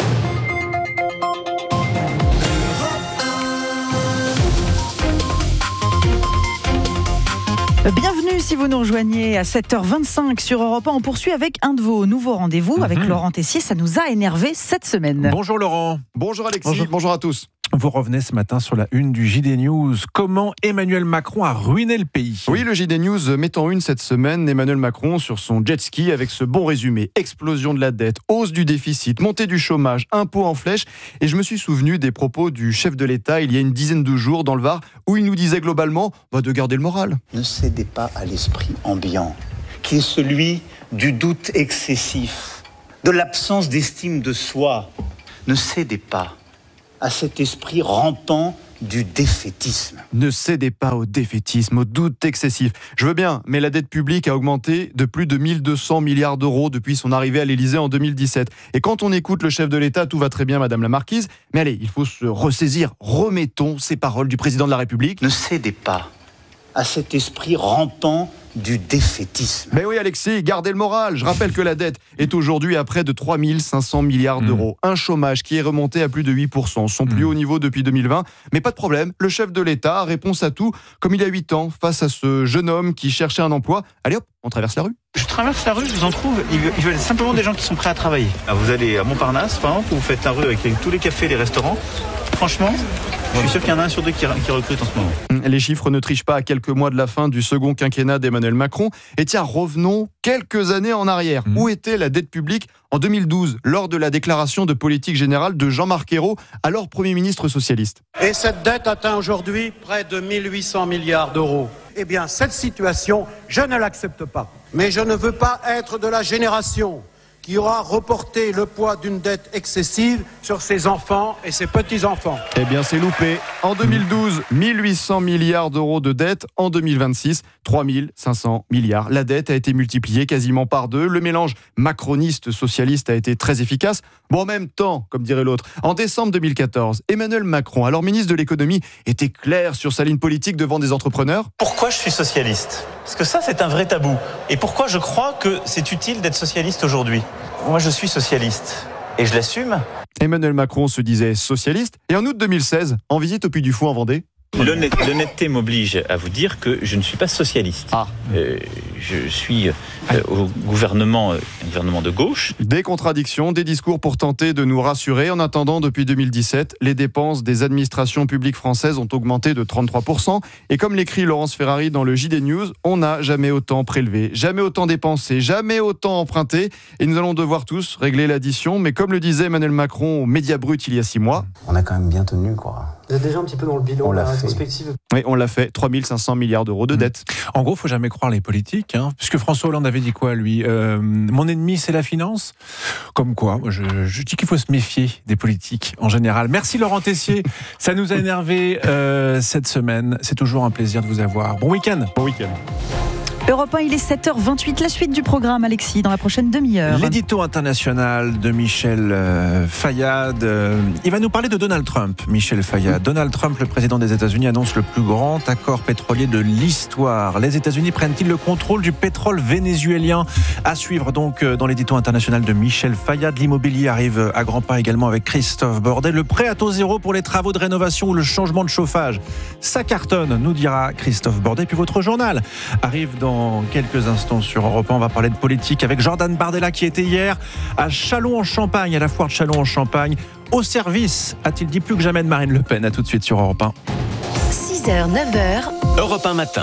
Bienvenue si vous nous rejoignez à sept heures vingt-cinq sur Europe un. On poursuit avec un de vos nouveaux rendez-vous mmh. avec Laurent Tessier. Ça nous a énervé cette semaine. Bonjour Laurent. Bonjour Alexis. Bonjour, Bonjour à tous. Vous revenez ce matin sur la une du J D News. Comment Emmanuel Macron a ruiné le pays? Oui, le J D News met en une cette semaine Emmanuel Macron sur son jet ski avec ce bon résumé. Explosion de la dette, hausse du déficit, montée du chômage, impôts en flèche. Et je me suis souvenu des propos du chef de l'État il y a une dizaine de jours dans le Var où il nous disait globalement bah, de garder le moral. Ne cédez pas à l'esprit ambiant qui est celui du doute excessif, de l'absence d'estime de soi. Ne cédez pas à cet esprit rampant du défaitisme. Ne cédez pas au défaitisme, au doute excessif. Je veux bien, mais la dette publique a augmenté de plus de mille deux cents milliards d'euros depuis son arrivée à l'Élysée en deux mille dix-sept. Et quand on écoute le chef de l'État, tout va très bien, Madame la Marquise. Mais allez, il faut se ressaisir. Remettons ces paroles du président de la République. Ne cédez pas à cet esprit rampant du défaitisme. Mais oui Alexis, gardez le moral. Je rappelle que la dette est aujourd'hui à près de trois mille cinq cents milliards d'euros. Mmh. Un chômage qui est remonté à plus de huit pour cent, son plus mmh. haut niveau depuis deux mille vingt. Mais pas de problème, le chef de l'État réponse à tout comme il y a huit ans face à ce jeune homme qui cherchait un emploi. Allez hop, on traverse la rue. Je traverse la rue, je vous en trouve, il veut simplement des gens qui sont prêts à travailler. Alors vous allez à Montparnasse, par exemple, vous faites la rue avec tous les cafés et les restaurants. Franchement, je suis sûr qu'il y en a un sur deux qui, qui recrute en ce moment. Les chiffres ne trichent pas à quelques mois de la fin du second quinquennat d'Emmanuel Macron. Et tiens, revenons quelques années en arrière. Mmh. Où était la dette publique en deux mille douze, lors de la déclaration de politique générale de Jean-Marc Ayrault, alors Premier ministre socialiste? Et cette dette atteint aujourd'hui près de mille huit cents milliards d'euros. Eh bien, cette situation, je ne l'accepte pas. Mais je ne veux pas être de la génération qui aura reporté le poids d'une dette excessive sur ses enfants et ses petits-enfants. Eh bien, c'est loupé. En deux mille douze, mille huit cents milliards d'euros de dette. En deux mille vingt-six, trois mille cinq cents milliards. La dette a été multipliée quasiment par deux. Le mélange macroniste-socialiste a été très efficace. Bon, en même temps, comme dirait l'autre, en décembre deux mille quatorze, Emmanuel Macron, alors ministre de l'économie, était clair sur sa ligne politique devant des entrepreneurs. Pourquoi je suis socialiste? Parce que ça, c'est un vrai tabou. Et pourquoi je crois que c'est utile d'être socialiste aujourd'hui? Moi, je suis socialiste. Et je l'assume. Emmanuel Macron se disait socialiste. Et en août deux mille seize, en visite au Puy du Fou en Vendée, l'honnêteté m'oblige à vous dire que je ne suis pas socialiste. Ah. Euh, je suis euh, au gouvernement, euh, gouvernement de gauche. Des contradictions, des discours pour tenter de nous rassurer. En attendant, depuis deux mille dix-sept, les dépenses des administrations publiques françaises ont augmenté de trente-trois pour cent. Et comme l'écrit Laurence Ferrari dans le J D News, on n'a jamais autant prélevé, jamais autant dépensé, jamais autant emprunté. Et nous allons devoir tous régler l'addition. Mais comme le disait Emmanuel Macron au Média Brut il y a six mois... On a quand même bien tenu, quoi. Vous êtes déjà un petit peu dans le bilan, la rétrospective. Oui, on l'a fait. trois mille cinq cents milliards d'euros de dette. Mmh. En gros, il ne faut jamais croire les politiques. Hein, puisque François Hollande avait dit quoi, lui euh, mon ennemi, c'est la finance. Comme quoi, je, je dis qu'il faut se méfier des politiques en général. Merci Laurent Tessier. Ça nous a énervé euh, cette semaine. C'est toujours un plaisir de vous avoir. Bon week-end. Bon week-end. Europe un, il est sept heures vingt-huit. La suite du programme, Alexis, dans la prochaine demi-heure. L'édito international de Michel euh, Fayad. Euh, il va nous parler de Donald Trump, Michel Fayad. Donald Trump, le président des États-Unis, annonce le plus grand accord pétrolier de l'histoire. Les États-Unis prennent-ils le contrôle du pétrole vénézuélien? À suivre donc dans l'édito international de Michel Fayad. L'immobilier arrive à grands pas également avec Christophe Bordet. Le prêt à taux zéro pour les travaux de rénovation ou le changement de chauffage. Ça cartonne, nous dira Christophe Bordet. Puis votre journal arrive dans Dans quelques instants sur Europe un, on va parler de politique avec Jordan Bardella qui était hier à Châlons-en-Champagne, à la foire de Châlons-en-Champagne, au service, a-t-il dit plus que jamais, de Marine Le Pen. À tout de suite sur Europe un. six heures, neuf heures. Europe un matin.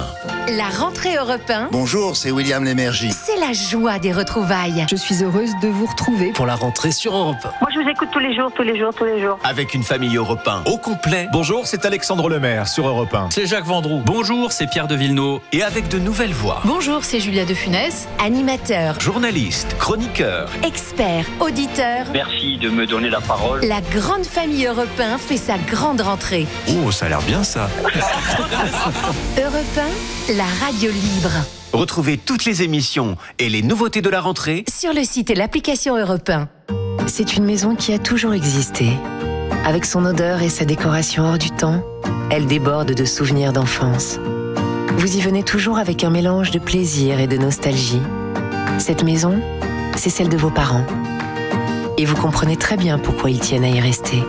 La rentrée Europe un. Bonjour, c'est William Lémergie. C'est la joie des retrouvailles. Je suis heureuse de vous retrouver pour la rentrée sur Europe un. Moi, je vous écoute tous les jours, tous les jours, tous les jours. Avec une famille Europe un au complet. Bonjour, c'est Alexandre Lemaire sur Europe un. C'est Jacques Vendroux. Bonjour, c'est Pierre de Villeneuve. Et avec de nouvelles voix. Bonjour, c'est Julia de Funès. Animateur, journaliste, chroniqueur, expert, auditeur. Merci de me donner la parole. La grande famille Europe un fait sa grande rentrée. Oh, ça a l'air bien ça. Europe un, la radio libre. Retrouvez toutes les émissions et les nouveautés de la rentrée sur le site et l'application Europe un. C'est une maison qui a toujours existé. Avec son odeur et sa décoration hors du temps, elle déborde de souvenirs d'enfance. Vous y venez toujours avec un mélange de plaisir et de nostalgie. Cette maison, c'est celle de vos parents. Et vous comprenez très bien pourquoi ils tiennent à y rester.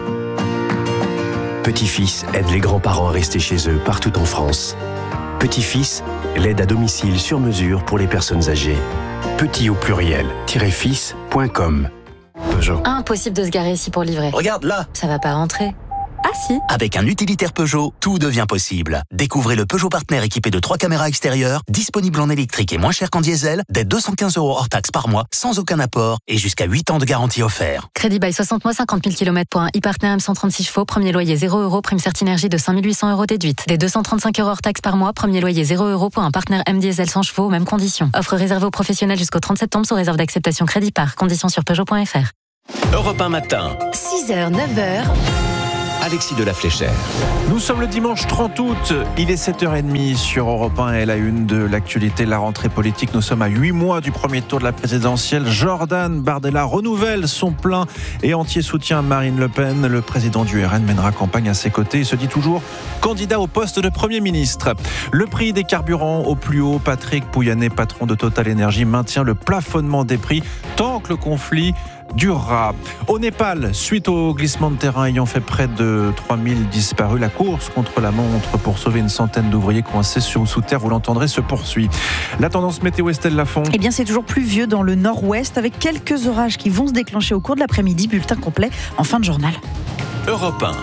Petit-fils aide les grands-parents à rester chez eux partout en France. Petit-fils, l'aide à domicile sur mesure pour les personnes âgées. Petit au pluriel, fils point com. Peugeot. Impossible de se garer ici pour livrer. Regarde là. Ça va pas rentrer. Ah si. Avec un utilitaire Peugeot, tout devient possible. Découvrez le Peugeot Partner équipé de trois caméras extérieures, disponible en électrique et moins cher qu'en diesel, dès deux cent quinze euros hors taxe par mois, sans aucun apport et jusqu'à huit ans de garantie offert. Crédit bail soixante mois, cinquante mille kilomètres pour un e-Partner M cent trente-six chevaux, premier loyer zéro euros, prime Certinergie de cinq mille huit cents euros déduite. Dès deux cent trente-cinq euros hors taxe par mois, premier loyer zéro euros pour un Partner M diesel cent chevaux, mêmes conditions. Offre réservée aux professionnels jusqu'au trente septembre sous réserve d'acceptation crédit par. Conditions sur Peugeot point F R. Europe un matin. six heures, neuf heures. Alexis de la Fléchère. Nous sommes le dimanche trente août, il est sept heures trente sur Europe un et la une de l'actualité, la rentrée politique. Nous sommes à huit mois du premier tour de la présidentielle. Jordan Bardella renouvelle son plein et entier soutien à Marine Le Pen. Le président du R N mènera campagne à ses côtés et se dit toujours candidat au poste de Premier ministre. Le prix des carburants au plus haut. Patrick Pouyanné, patron de Total Energy, maintient le plafonnement des prix tant que le conflit durera. Au Népal, suite au glissement de terrain ayant fait près de trois mille disparus, la course contre la montre pour sauver une centaine d'ouvriers coincés sous, sous terre, vous l'entendrez, se poursuit. La tendance météo, Estelle Lafont. Eh bien, c'est toujours pluvieux dans le nord-ouest avec quelques orages qui vont se déclencher au cours de l'après-midi. Bulletin complet en fin de journal. Europe un.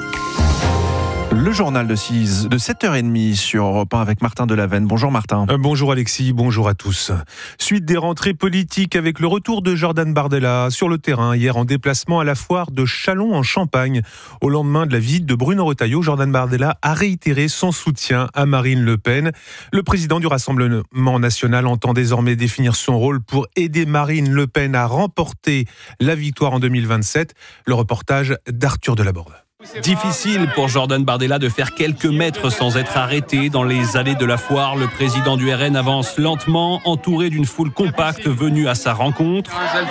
Le journal de, six, de sept heures trente sur Europe un avec Martin Delavenne. Bonjour Martin. Euh, bonjour Alexis, bonjour à tous. Suite des rentrées politiques avec le retour de Jordan Bardella sur le terrain hier en déplacement à la foire de Châlons en Champagne. Au lendemain de la visite de Bruno Retailleau, Jordan Bardella a réitéré son soutien à Marine Le Pen. Le président du Rassemblement national entend désormais définir son rôle pour aider Marine Le Pen à remporter la victoire en deux mille vingt-sept. Le reportage d'Arthur Delaborde. Difficile pour Jordan Bardella de faire quelques mètres sans être arrêté. Dans les allées de la foire, le président du R N avance lentement, entouré d'une foule compacte venue à sa rencontre.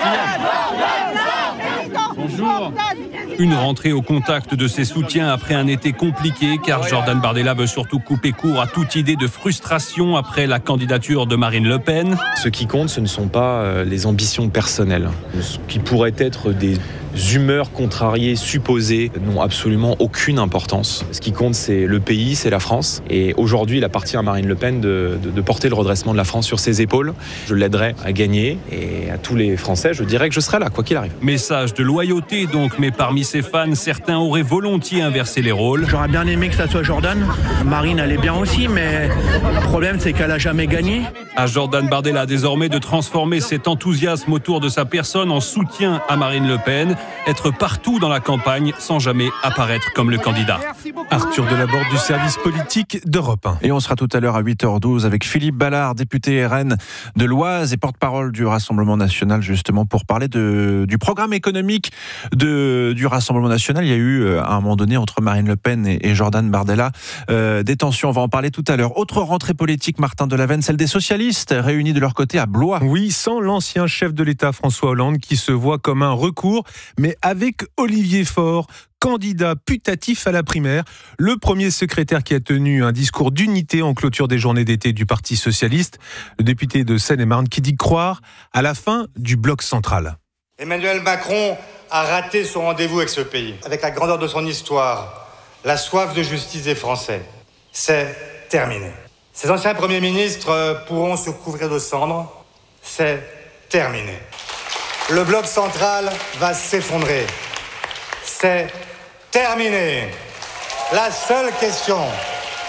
Bonjour. Une rentrée au contact de ses soutiens après un été compliqué, car Jordan Bardella veut surtout couper court à toute idée de frustration après la candidature de Marine Le Pen. Ce qui compte, ce ne sont pas les ambitions personnelles. Ce qui pourrait être des humeurs contrariées supposées n'ont absolument aucune importance. Ce qui compte, c'est le pays, c'est la France. Et aujourd'hui, il appartient à Marine Le Pen de, de, de porter le redressement de la France sur ses épaules. Je l'aiderai à gagner et à tous les Français, je dirais que je serai là, quoi qu'il arrive. Message de loyauté donc, mais parmi ses fans, certains auraient volontiers inversé les rôles. J'aurais bien aimé que ça soit Jordan. Marine, elle est bien aussi, mais le problème, c'est qu'elle n'a jamais gagné. À Jordan Bardella désormais de transformer cet enthousiasme autour de sa personne en soutien à Marine Le Pen. Être partout dans la campagne sans jamais apparaître comme le candidat. Arthur Delaborde du service politique d'Europe un. Et on sera tout à l'heure à huit heures douze avec Philippe Ballard, député R N de l'Oise et porte-parole du Rassemblement national, justement pour parler de, du programme économique de, du Rassemblement national. Il y a eu à un moment donné entre Marine Le Pen et, et Jordan Bardella euh, des tensions. On va en parler tout à l'heure. Autre rentrée politique, Martin Delavenne, celle des socialistes réunis de leur côté à Blois. Oui, sans l'ancien chef de l'État François Hollande qui se voit comme un recours, mais avec Olivier Faure, candidat putatif à la primaire, le premier secrétaire qui a tenu un discours d'unité en clôture des journées d'été du Parti socialiste, le député de Seine-et-Marne qui dit croire à la fin du bloc central. Emmanuel Macron a raté son rendez-vous avec ce pays, avec la grandeur de son histoire, la soif de justice des Français. C'est terminé. Ces anciens premiers ministres pourront se couvrir de cendres. C'est terminé. Le bloc central va s'effondrer. C'est terminé. La seule question,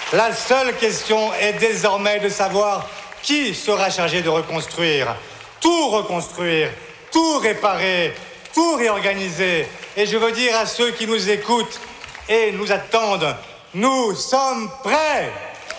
La seule question est désormais de savoir qui sera chargé de reconstruire. Tout reconstruire, tout réparer, tout réorganiser. Et je veux dire à ceux qui nous écoutent et nous attendent, nous sommes prêts.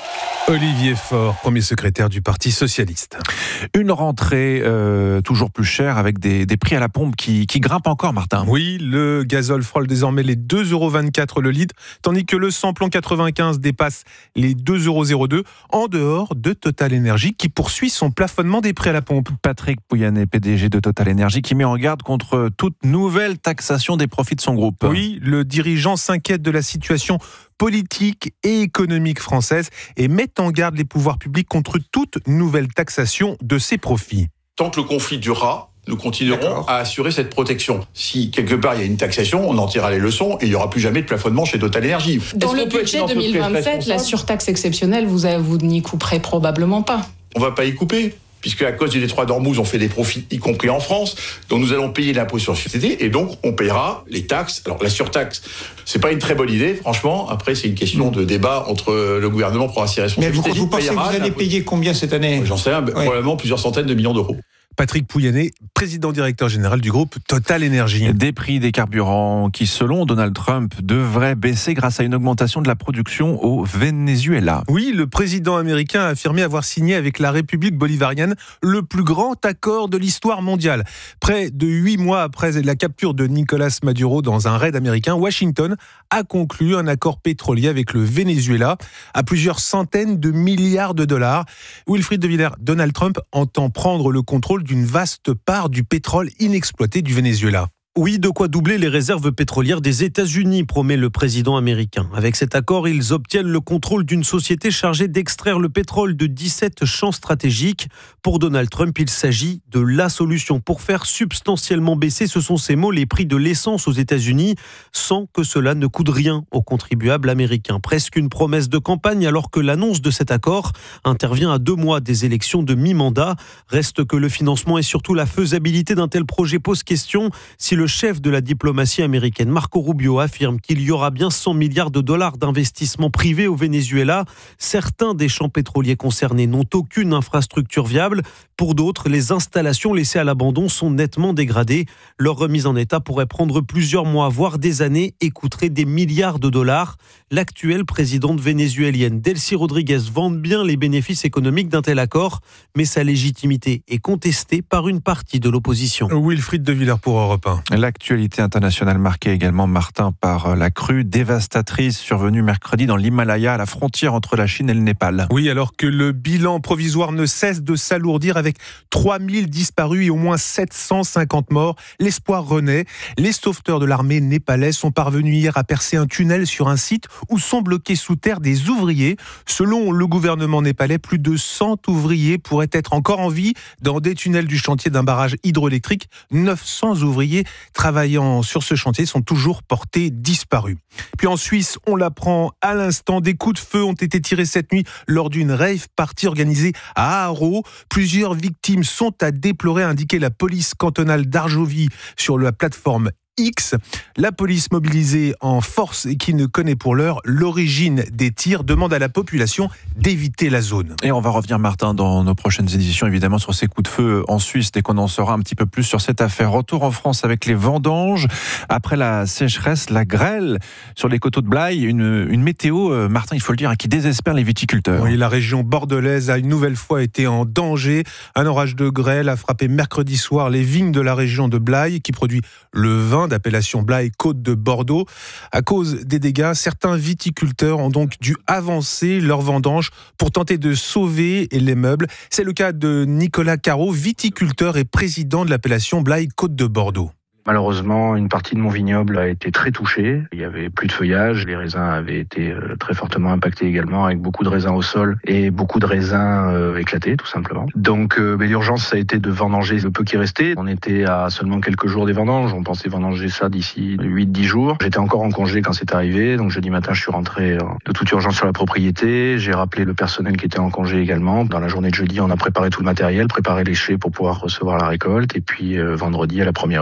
Olivier Faure, premier secrétaire du Parti socialiste. Une rentrée euh, toujours plus chère avec des, des prix à la pompe qui, qui grimpent encore, Martin. Oui, le gazole frôle désormais les deux euros vingt-quatre le litre, tandis que le samplon quatre-vingt-quinze dépasse les deux euros zéro deux, en dehors de Total Energy qui poursuit son plafonnement des prix à la pompe. Patrick Pouyanné, P D G de Total Energy, qui met en garde contre toute nouvelle taxation des profits de son groupe. Oui, le dirigeant s'inquiète de la situation politique et économique française et met en garde les pouvoirs publics contre toute nouvelle taxation de ses profits. Tant que le conflit durera, nous continuerons D'accord. à assurer cette protection. Si quelque part il y a une taxation, on en tirera les leçons et il n'y aura plus jamais de plafonnement chez Total Energy. Dans le budget deux mille vingt-sept, la surtaxe exceptionnelle, vous, vous n'y couperez probablement pas. On ne va pas y couper. Puisque à cause du détroit d'Ormuz, on fait des profits, y compris en France. Donc nous allons payer l'impôt sur société et donc on paiera les taxes. Alors la surtaxe, c'est pas une très bonne idée, franchement. Après, c'est une question de débat entre le gouvernement pour assurer ses responsabilités. Mais vous, vous pensez que vous allez payer combien cette année ? J'en sais rien, oui. Probablement plusieurs centaines de millions d'euros. Patrick Pouyanné, président-directeur général du groupe Total Energy. Des prix des carburants qui, selon Donald Trump, devraient baisser grâce à une augmentation de la production au Venezuela. Oui, le président américain a affirmé avoir signé avec la République bolivarienne le plus grand accord de l'histoire mondiale. Près de huit mois après la capture de Nicolas Maduro dans un raid américain, Washington a conclu un accord pétrolier avec le Venezuela à plusieurs centaines de milliards de dollars. Wilfried de Villers, Donald Trump entend prendre le contrôle d'une vaste part du pétrole inexploité du Venezuela. Oui, de quoi doubler les réserves pétrolières des États-Unis, promet le président américain. Avec cet accord, ils obtiennent le contrôle d'une société chargée d'extraire le pétrole de dix-sept champs stratégiques. Pour Donald Trump, il s'agit de la solution pour faire substantiellement baisser, ce sont ces mots, les prix de l'essence aux États-Unis, sans que cela ne coûte rien aux contribuables américains. Presque une promesse de campagne, alors que l'annonce de cet accord intervient à deux mois des élections de mi-mandat. Reste que le financement et surtout la faisabilité d'un tel projet pose question. Si le chef de la diplomatie américaine, Marco Rubio, affirme qu'il y aura bien cent milliards de dollars d'investissements privés au Venezuela, certains des champs pétroliers concernés n'ont aucune infrastructure viable. Pour d'autres, les installations laissées à l'abandon sont nettement dégradées. Leur remise en état pourrait prendre plusieurs mois, voire des années, et coûterait des milliards de dollars. L'actuelle présidente vénézuélienne, Delcy Rodriguez, vante bien les bénéfices économiques d'un tel accord, mais sa légitimité est contestée par une partie de l'opposition. Wilfried de Villers pour Europe un. L'actualité internationale marquée également, Martin, par la crue dévastatrice survenue mercredi dans l'Himalaya, à la frontière entre la Chine et le Népal. Oui, alors que le bilan provisoire ne cesse de s'alourdir avec trois mille disparus et au moins sept cent cinquante morts, l'espoir renaît. Les sauveteurs de l'armée népalaise sont parvenus hier à percer un tunnel sur un site où sont bloqués sous terre des ouvriers. Selon le gouvernement népalais, plus de cent ouvriers pourraient être encore en vie dans des tunnels du chantier d'un barrage hydroélectrique. neuf cents ouvriers travaillant sur ce chantier sont toujours portés disparus. Puis en Suisse, on l'apprend à l'instant, des coups de feu ont été tirés cette nuit lors d'une rave party organisée à Haro. Plusieurs victimes sont à déplorer, a indiqué la police cantonale d'Argovie sur la plateforme X. La police mobilisée en force et qui ne connaît pour l'heure l'origine des tirs demande à la population d'éviter la zone. Et on va revenir, Martin, dans nos prochaines éditions, évidemment, sur ces coups de feu en Suisse, dès qu'on en saura un petit peu plus sur cette affaire. Retour en France avec les vendanges. Après la sécheresse, la grêle sur les coteaux de Blaye, une, une météo, Martin, il faut le dire, qui désespère les viticulteurs. Oui, la région bordelaise a une nouvelle fois été en danger. Un orage de grêle a frappé mercredi soir les vignes de la région de Blaye, qui produit le vin d'appellation Blaye Côte de Bordeaux. À cause des dégâts, certains viticulteurs ont donc dû avancer leur vendange pour tenter de sauver les meubles. C'est le cas de Nicolas Carreau, viticulteur et président de l'appellation Blaye Côte de Bordeaux. Malheureusement, une partie de mon vignoble a été très touchée. Il y avait plus de feuillage, les raisins avaient été très fortement impactés également, avec beaucoup de raisins au sol et beaucoup de raisins euh, éclatés, tout simplement. Donc euh, mais l'urgence, ça a été de vendanger le peu qui restait. On était à seulement quelques jours des vendanges, on pensait vendanger ça d'ici huit dix jours. J'étais encore en congé quand c'est arrivé, donc jeudi matin, je suis rentré de toute urgence sur la propriété. J'ai rappelé le personnel qui était en congé également. Dans la journée de jeudi, on a préparé tout le matériel, préparé les chais pour pouvoir recevoir la récolte, et puis euh, vendredi, à la première heure, d'élever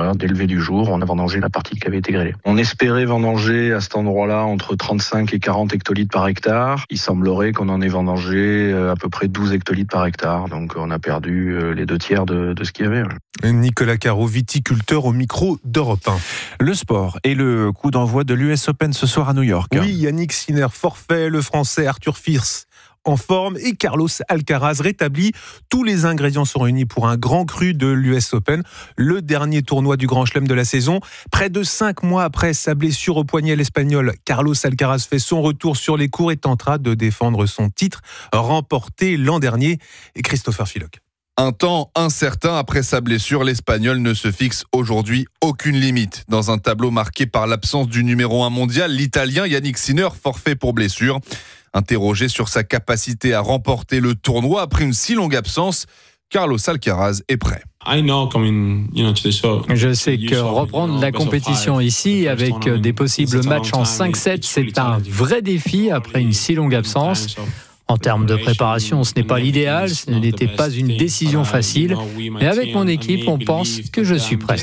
du jour, on a vendangé la partie qui avait été grêlée. On espérait vendanger à cet endroit-là entre trente-cinq et quarante hectolitres par hectare. Il semblerait qu'on en ait vendangé à peu près douze hectolitres par hectare. Donc on a perdu les deux tiers de, de ce qu'il y avait. Nicolas Caro, viticulteur au micro d'Europe un. Le sport et le coup d'envoi de l'U S Open ce soir à New York. Oui, Yannick Sinner forfait, le Français Arthur Fils en forme et Carlos Alcaraz rétabli. Tous les ingrédients sont réunis pour un grand cru de l'U S Open, le dernier tournoi du Grand Chelem de la saison. Près de cinq mois après sa blessure au poignet, l'Espagnol Carlos Alcaraz fait son retour sur les courts et tentera de défendre son titre remporté l'an dernier. Et Christopher Philoc. Un temps incertain après sa blessure, l'Espagnol ne se fixe aujourd'hui aucune limite. Dans un tableau marqué par l'absence du numéro un mondial, l'Italien Yannick Sinner forfait pour blessure. Interrogé sur sa capacité à remporter le tournoi après une si longue absence, Carlos Alcaraz est prêt. Je sais que reprendre la compétition ici avec des possibles matchs en cinq sept, c'est un vrai défi après une si longue absence. En termes de préparation, ce n'est pas l'idéal, ce n'était pas une décision facile, mais avec mon équipe, on pense que je suis prêt.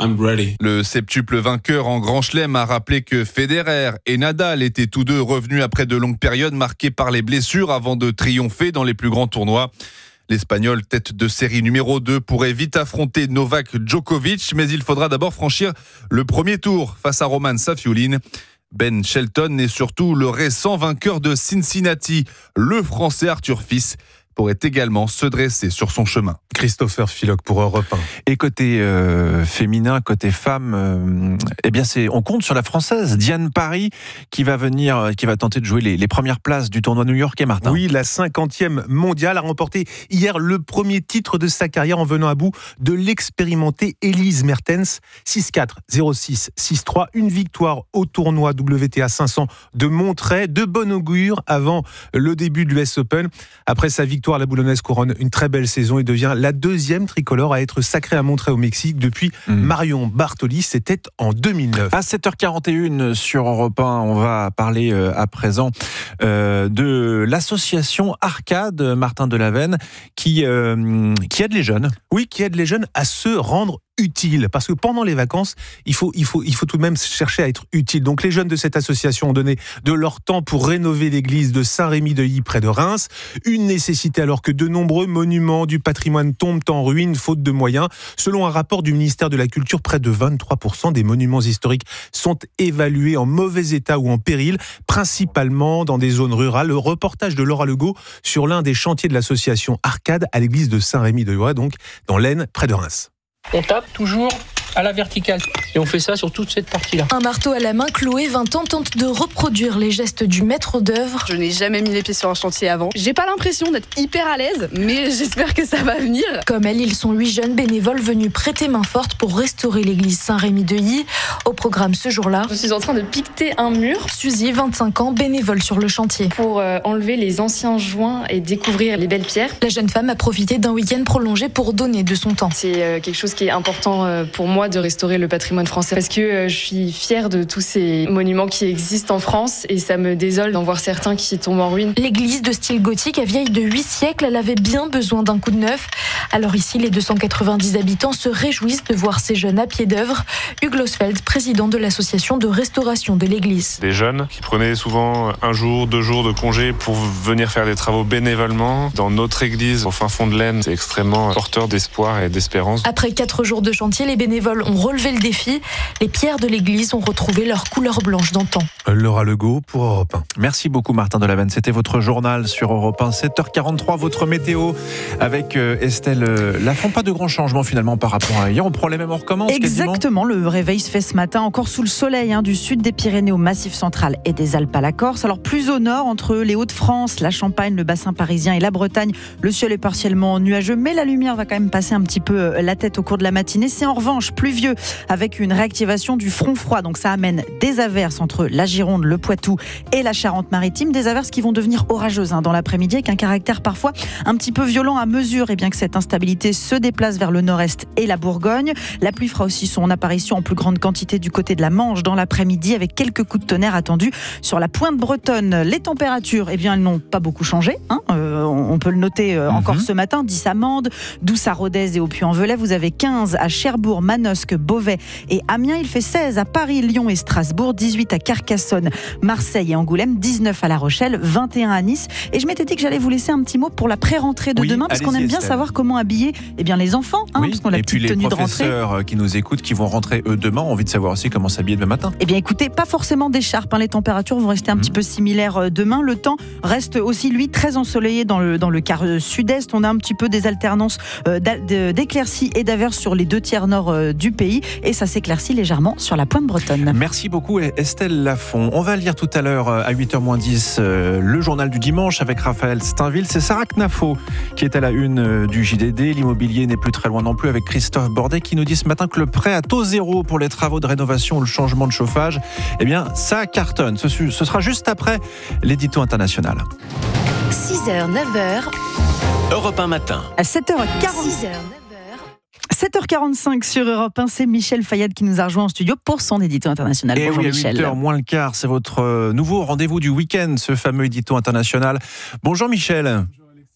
Le septuple vainqueur en Grand Chelem a rappelé que Federer et Nadal étaient tous deux revenus après de longues périodes marquées par les blessures avant de triompher dans les plus grands tournois. L'Espagnol, tête de série numéro deux, pourrait vite affronter Novak Djokovic, mais il faudra d'abord franchir le premier tour face à Roman Safiullin. Ben Shelton est surtout le récent vainqueur de Cincinnati. Le Français Arthur Fils pourrait également se dresser sur son chemin. Christopher Philoc pour Europe un. Et côté euh, féminin, côté femme, euh, eh bien c'est, on compte sur la Française Diane Parry qui va venir, qui va tenter de jouer les, les premières places du tournoi new-yorkais, Martin. Oui, la cinquantième mondiale a remporté hier le premier titre de sa carrière en venant à bout de l'expérimentée Elise Mertens. six quatre, zéro six, six trois, une victoire au tournoi W T A cinq cents de Monterrey, de bon augure avant le début de l'U S Open. Après sa victoire, la Boulonnaise couronne une très belle saison et devient la deuxième tricolore à être sacrée à Monterrey au Mexique depuis mmh. Marion Bartoli, c'était en deux mille neuf. À sept heures quarante et une sur Europe un, on va parler euh, à présent euh, de l'association Arcade, Martin Delaven, qui, euh, qui aide les jeunes. Oui, qui aide les jeunes à se rendre utile, parce que pendant les vacances, il faut, il faut, il faut tout de même chercher à être utile. Donc les jeunes de cette association ont donné de leur temps pour rénover l'église de Saint-Rémy-de-Hy près de Reims. Une nécessité alors que de nombreux monuments du patrimoine tombent en ruine faute de moyens. Selon un rapport du ministère de la Culture, près de vingt-trois pour cent des monuments historiques sont évalués en mauvais état ou en péril, principalement dans des zones rurales. Le reportage de Laura Legault sur l'un des chantiers de l'association Arcade à l'église de Saint-Rémy-de-Hy, donc dans l'Aisne, près de Reims. On tape toujours à la verticale. Et on fait ça sur toute cette partie-là. Un marteau à la main, Chloé, vingt ans, tente de reproduire les gestes du maître d'œuvre. Je n'ai jamais mis les pieds sur un chantier avant. J'ai pas l'impression d'être hyper à l'aise, mais j'espère que ça va venir. Comme elle, ils sont huit jeunes bénévoles venus prêter main forte pour restaurer l'église Saint-Rémy-de-Hy. Au programme ce jour-là, je suis en train de piqueter un mur. Suzy, vingt-cinq ans, bénévole sur le chantier. Pour euh, enlever les anciens joints et découvrir les belles pierres. La jeune femme a profité d'un week-end prolongé pour donner de son temps. C'est euh, quelque chose qui est important euh, pour moi de restaurer le patrimoine français parce que euh, je suis fière de tous ces monuments qui existent en France et ça me désole d'en voir certains qui tombent en ruine. L'église de style gothique, vieille de huit siècles, elle avait bien besoin d'un coup de neuf. Alors ici, les deux cent quatre-vingt-dix habitants se réjouissent de voir ces jeunes à pied d'œuvre. Hugues Losfeld, président de l'association de restauration de l'église. Des jeunes qui prenaient souvent un jour, deux jours de congé pour venir faire des travaux bénévolement dans notre église au fin fond de l'Aisne. C'est extrêmement porteur d'espoir et d'espérance. Après quatre jours de chantier, les bénévoles ont relevé le défi. Les pierres de l'église ont retrouvé leur couleur blanche d'antan. Laura Legault pour Europe un. Merci beaucoup Martin Delaven. C'était votre journal sur Europe un. sept heures quarante-trois, votre météo avec Estelle Lafont. Pas de grands changements finalement par rapport à hier. On prend les mêmes, on recommence. Exactement, quasiment. Le réveil se fait ce matin encore sous le soleil, hein, du sud des Pyrénées au Massif central et des Alpes à la Corse. Alors plus au nord, entre les Hauts-de-France, la Champagne, le bassin parisien et la Bretagne, le ciel est partiellement nuageux, mais la lumière va quand même passer un petit peu la tête au cours de la matinée. C'est en revanche pluvieux avec une réactivation du front froid. Donc ça amène des averses entre la Gironde, le Poitou et la Charente-Maritime. Des averses qui vont devenir orageuses hein, dans l'après-midi avec un caractère parfois un petit peu violent à mesure. Et bien que cette instabilité se déplace vers le nord-est et la Bourgogne, la pluie fera aussi son apparition en plus grande quantité du côté de la Manche dans l'après-midi avec quelques coups de tonnerre attendus sur la pointe bretonne. Les températures, eh bien, elles n'ont pas beaucoup changé. Hein. Euh, on peut le noter euh, mm-hmm. encore ce matin. dix à Mende, douze à Rodez et au Puy-en-Velay. Vous avez quinze à Cherbourg, Manos Manosque, Beauvais et Amiens. Il fait seize à Paris, Lyon et Strasbourg, dix-huit à Carcassonne, Marseille et Angoulême, dix-neuf à La Rochelle, vingt et un à Nice. Et je m'étais dit que j'allais vous laisser un petit mot pour la pré-rentrée de oui, demain, parce qu'on aime bien Estelle. savoir comment habiller eh bien, les enfants, hein, oui, parce qu'on a la et puis petite les tenue de rentrée. professeurs qui nous écoutent, qui vont rentrer eux demain, ont envie de savoir aussi comment s'habiller demain matin. Eh bien écoutez, pas forcément d'écharpe, hein. Les températures vont rester un mmh. petit peu similaires demain. Le temps reste aussi, lui, très ensoleillé dans le, dans le quart sud-est. On a un petit peu des alternances euh, d'éclaircies et d'averses sur les deux tiers nord euh, du pays, et ça s'éclaircit légèrement sur la pointe bretonne. Merci beaucoup Estelle Lafont. On va lire tout à l'heure à huit heures moins dix euh, le journal du dimanche avec Raphaël Steinville. C'est Sarah Knafo qui est à la une euh, du J D D. L'immobilier n'est plus très loin non plus avec Christophe Bordet qui nous dit ce matin que le prêt à taux zéro pour les travaux de rénovation ou le changement de chauffage, eh bien ça cartonne. Ce, ce sera juste après l'édito international. six heures, neuf heures. Europe un matin. À sept heures quarante. six heures, neuf heures. sept heures quarante-cinq sur Europe un, c'est Michel Fayad qui nous a rejoint en studio pour son édito international. Et Bonjour oui, Michel. à huit heures moins le quart, c'est votre nouveau rendez-vous du week-end, ce fameux édito international. Bonjour Michel.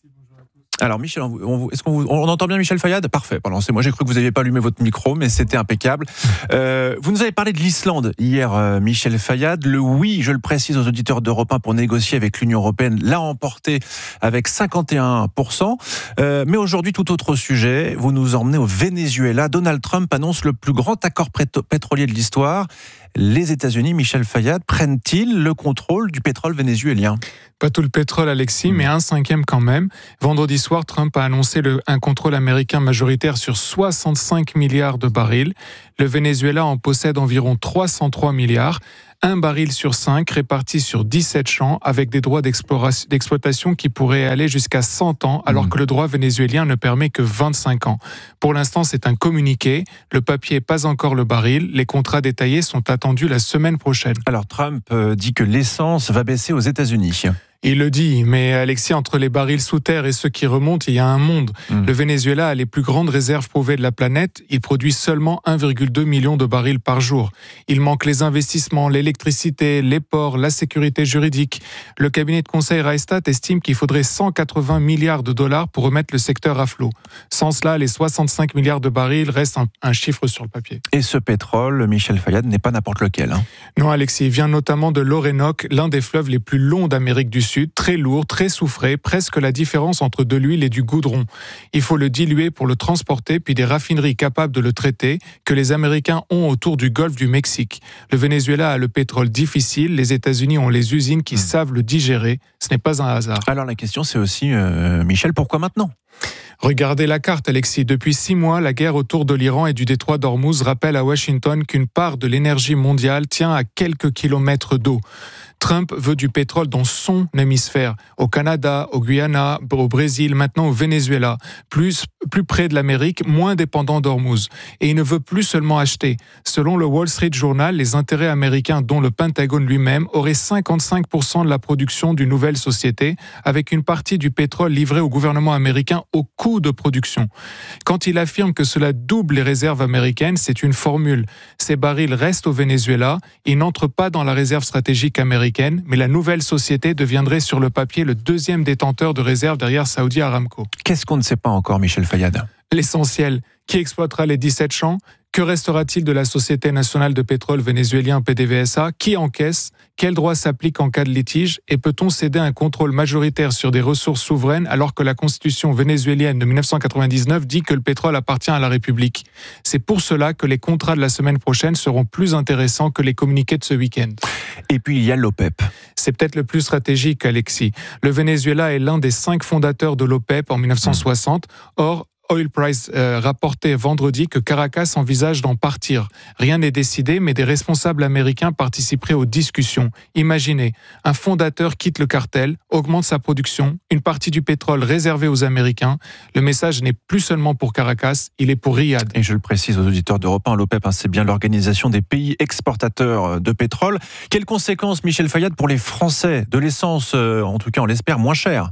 Alors Michel, on, on, est-ce qu'on vous, on entend bien Michel Fayad ? Parfait, pardon, c'est moi, j'ai cru que vous n'aviez pas allumé votre micro, mais c'était impeccable. Euh, vous nous avez parlé de l'Islande hier, euh, Michel Fayad. Le oui, je le précise aux auditeurs d'Europe un, pour négocier avec l'Union européenne, l'a emporté avec cinquante et un pour cent. Euh, mais aujourd'hui, tout autre sujet, vous nous emmenez au Venezuela. Donald Trump annonce le plus grand accord pétrolier de l'histoire. Les États-Unis, Michel Fayad, prennent-ils le contrôle du pétrole vénézuélien ? Pas tout le pétrole, Alexis, mais un cinquième quand même. Vendredi soir, Trump a annoncé le, un contrôle américain majoritaire sur soixante-cinq milliards de barils. Le Venezuela en possède environ trois cent trois milliards. Un baril sur cinq réparti sur dix-sept champs avec des droits d'exploitation qui pourraient aller jusqu'à cent ans alors que le droit vénézuélien ne permet que vingt-cinq ans. Pour l'instant, c'est un communiqué. Le papier, pas encore le baril. Les contrats détaillés sont attendus la semaine prochaine. Alors Trump dit que l'essence va baisser aux États-Unis. Il le dit, mais Alexis, entre les barils sous terre et ceux qui remontent, il y a un monde. Mmh. Le Venezuela a les plus grandes réserves prouvées de la planète. Il produit seulement un virgule deux million de barils par jour. Il manque les investissements, l'électricité, les ports, la sécurité juridique. Le cabinet de conseil Raistat estime qu'il faudrait cent quatre-vingts milliards de dollars pour remettre le secteur à flot. Sans cela, les soixante-cinq milliards de barils restent un, un chiffre sur le papier. Et ce pétrole, Michel Fayad, n'est pas n'importe lequel. Hein. Non, Alexis, il vient notamment de l'Orénoque, l'un des fleuves les plus longs d'Amérique du Sud. Sud, très lourd, très soufré, presque la différence entre de l'huile et du goudron. Il faut le diluer pour le transporter, puis des raffineries capables de le traiter que les Américains ont autour du golfe du Mexique. Le Venezuela a le pétrole difficile, les États-Unis ont les usines qui mmh. savent le digérer. Ce n'est pas un hasard. Alors la question c'est aussi, euh, Michel, pourquoi maintenant ? Regardez la carte, Alexis. Depuis six mois, la guerre autour de l'Iran et du détroit d'Ormuz rappelle à Washington qu'une part de l'énergie mondiale tient à quelques kilomètres d'eau. Trump veut du pétrole dans son hémisphère, au Canada, au Guyana, au Brésil, maintenant au Venezuela, plus, plus près de l'Amérique, moins dépendant d'Ormuz. Et il ne veut plus seulement acheter. Selon le Wall Street Journal, les intérêts américains, dont le Pentagone lui-même, auraient cinquante-cinq pour cent de la production d'une nouvelle société, avec une partie du pétrole livré au gouvernement américain au coût de production. Quand il affirme que cela double les réserves américaines, c'est une formule. Ces barils restent au Venezuela, ils n'entrent pas dans la réserve stratégique américaine, mais la nouvelle société deviendrait sur le papier le deuxième détenteur de réserves derrière Saudi Aramco. Qu'est-ce qu'on ne sait pas encore, Michel Fayad ? L'essentiel. Qui exploitera les dix-sept champs ? Que restera-t-il de la Société nationale de pétrole vénézuélien P D V S A ? Qui encaisse ? Quel droit s'applique en cas de litige ? Et peut-on céder un contrôle majoritaire sur des ressources souveraines alors que la Constitution vénézuélienne de dix-neuf cent quatre-vingt-dix-neuf dit que le pétrole appartient à la République ? C'est pour cela que les contrats de la semaine prochaine seront plus intéressants que les communiqués de ce week-end. Et puis il y a l'OPEP. C'est peut-être le plus stratégique, Alexis. Le Venezuela est l'un des cinq fondateurs de l'OPEP en dix-neuf cent soixante. Or, Oil Price euh, rapportait vendredi que Caracas envisage d'en partir. Rien n'est décidé, mais des responsables américains participeraient aux discussions. Imaginez, un fondateur quitte le cartel, augmente sa production, une partie du pétrole réservée aux Américains. Le message n'est plus seulement pour Caracas, il est pour Riyad. Et je le précise aux auditeurs d'Europe un, l'OPEP, hein, c'est bien l'organisation des pays exportateurs de pétrole. Quelles conséquences, Michel Fayad, pour les Français ? De l'essence, euh, en tout cas on l'espère, moins chère ?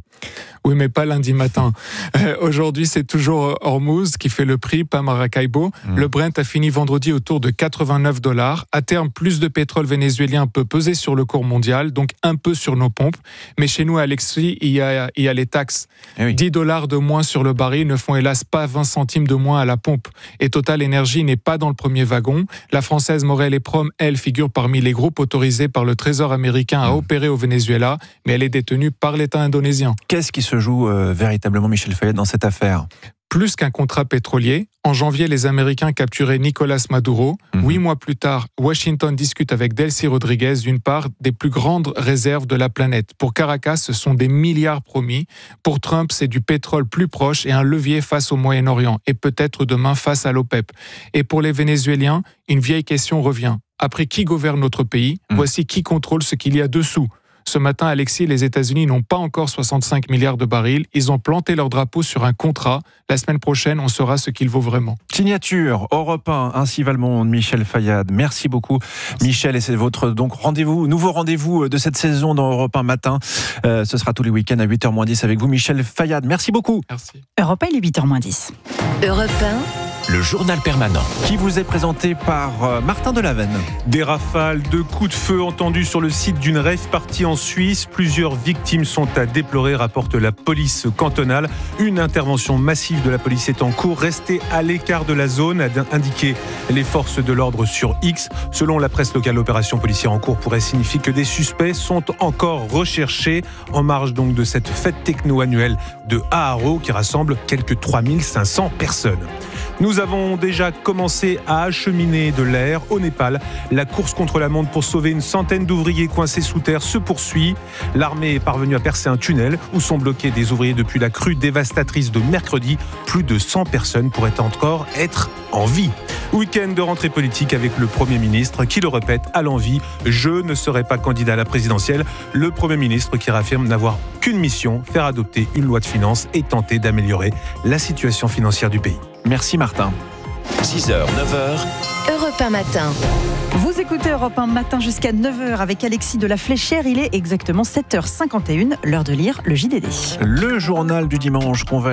Oui, mais pas lundi matin. Euh, aujourd'hui, c'est toujours Hormuz qui fait le prix, pas Maracaibo. Mmh. Le Brent a fini vendredi autour de quatre-vingt-neuf dollars. À terme, plus de pétrole vénézuélien peut peser sur le cours mondial, donc un peu sur nos pompes. Mais chez nous, Alexis, il y a, il y a les taxes. Eh oui. dix dollars de moins sur le baril ne font hélas pas vingt centimes de moins à la pompe. Et Total Energy n'est pas dans le premier wagon. La française Morel et Prom, elle, figure parmi les groupes autorisés par le Trésor américain à opérer au Venezuela, mais elle est détenue par l'État indonésien. Qu'est-ce qui se joue euh, véritablement, Michel Fayad, dans cette affaire ? Plus qu'un contrat pétrolier, en janvier, les Américains capturaient Nicolas Maduro. Mmh. Huit mois plus tard, Washington discute avec Delcy Rodriguez une part des plus grandes réserves de la planète. Pour Caracas, ce sont des milliards promis. Pour Trump, c'est du pétrole plus proche et un levier face au Moyen-Orient, et peut-être demain face à l'OPEP. Et pour les Vénézuéliens, une vieille question revient. Après qui gouverne notre pays ? Mmh. Voici qui contrôle ce qu'il y a dessous. Ce matin, Alexis, les États-Unis n'ont pas encore soixante-cinq milliards de barils. Ils ont planté leur drapeau sur un contrat. La semaine prochaine, on saura ce qu'il vaut vraiment. Signature Europe un, ainsi va le monde. Michel Fayad, merci beaucoup. Merci. Michel, et c'est votre donc rendez-vous, nouveau rendez-vous de cette saison dans Europe un matin. Euh, ce sera tous les week-ends à huit heures moins dix avec vous, Michel Fayad. Merci beaucoup. Merci. Europe un, il est huit heures moins dix. Europe un. Le journal permanent. Qui vous est présenté par Martin Delavenne. Des rafales de coups de feu entendus sur le site d'une rave party en Suisse. Plusieurs victimes sont à déplorer, rapporte la police cantonale. Une intervention massive de la police est en cours. Restez à l'écart de la zone, a indiqué les forces de l'ordre sur X. Selon la presse locale, l'opération policière en cours pourrait signifier que des suspects sont encore recherchés en marge donc de cette fête techno annuelle de Aharo qui rassemble quelques trois mille cinq cents personnes. Nous avons déjà commencé à acheminer de l'air au Népal. La course contre la montre pour sauver une centaine d'ouvriers coincés sous terre se poursuit. L'armée est parvenue à percer un tunnel où sont bloqués des ouvriers depuis la crue dévastatrice de mercredi. Plus de cent personnes pourraient encore être en vie. Week-end de rentrée politique avec le Premier ministre qui le répète à l'envi. Je ne serai pas candidat à la présidentielle. Le Premier ministre qui réaffirme n'avoir qu'une mission, faire adopter une loi de finances et tenter d'améliorer la situation financière du pays. Merci Martin. six heures, neuf heures. Europe un matin. Vous écoutez Europe un matin jusqu'à neuf heures avec Alexis de la Fléchère. Il est exactement sept heures cinquante et une, l'heure de lire le J D D. Le journal du dimanche qu'on va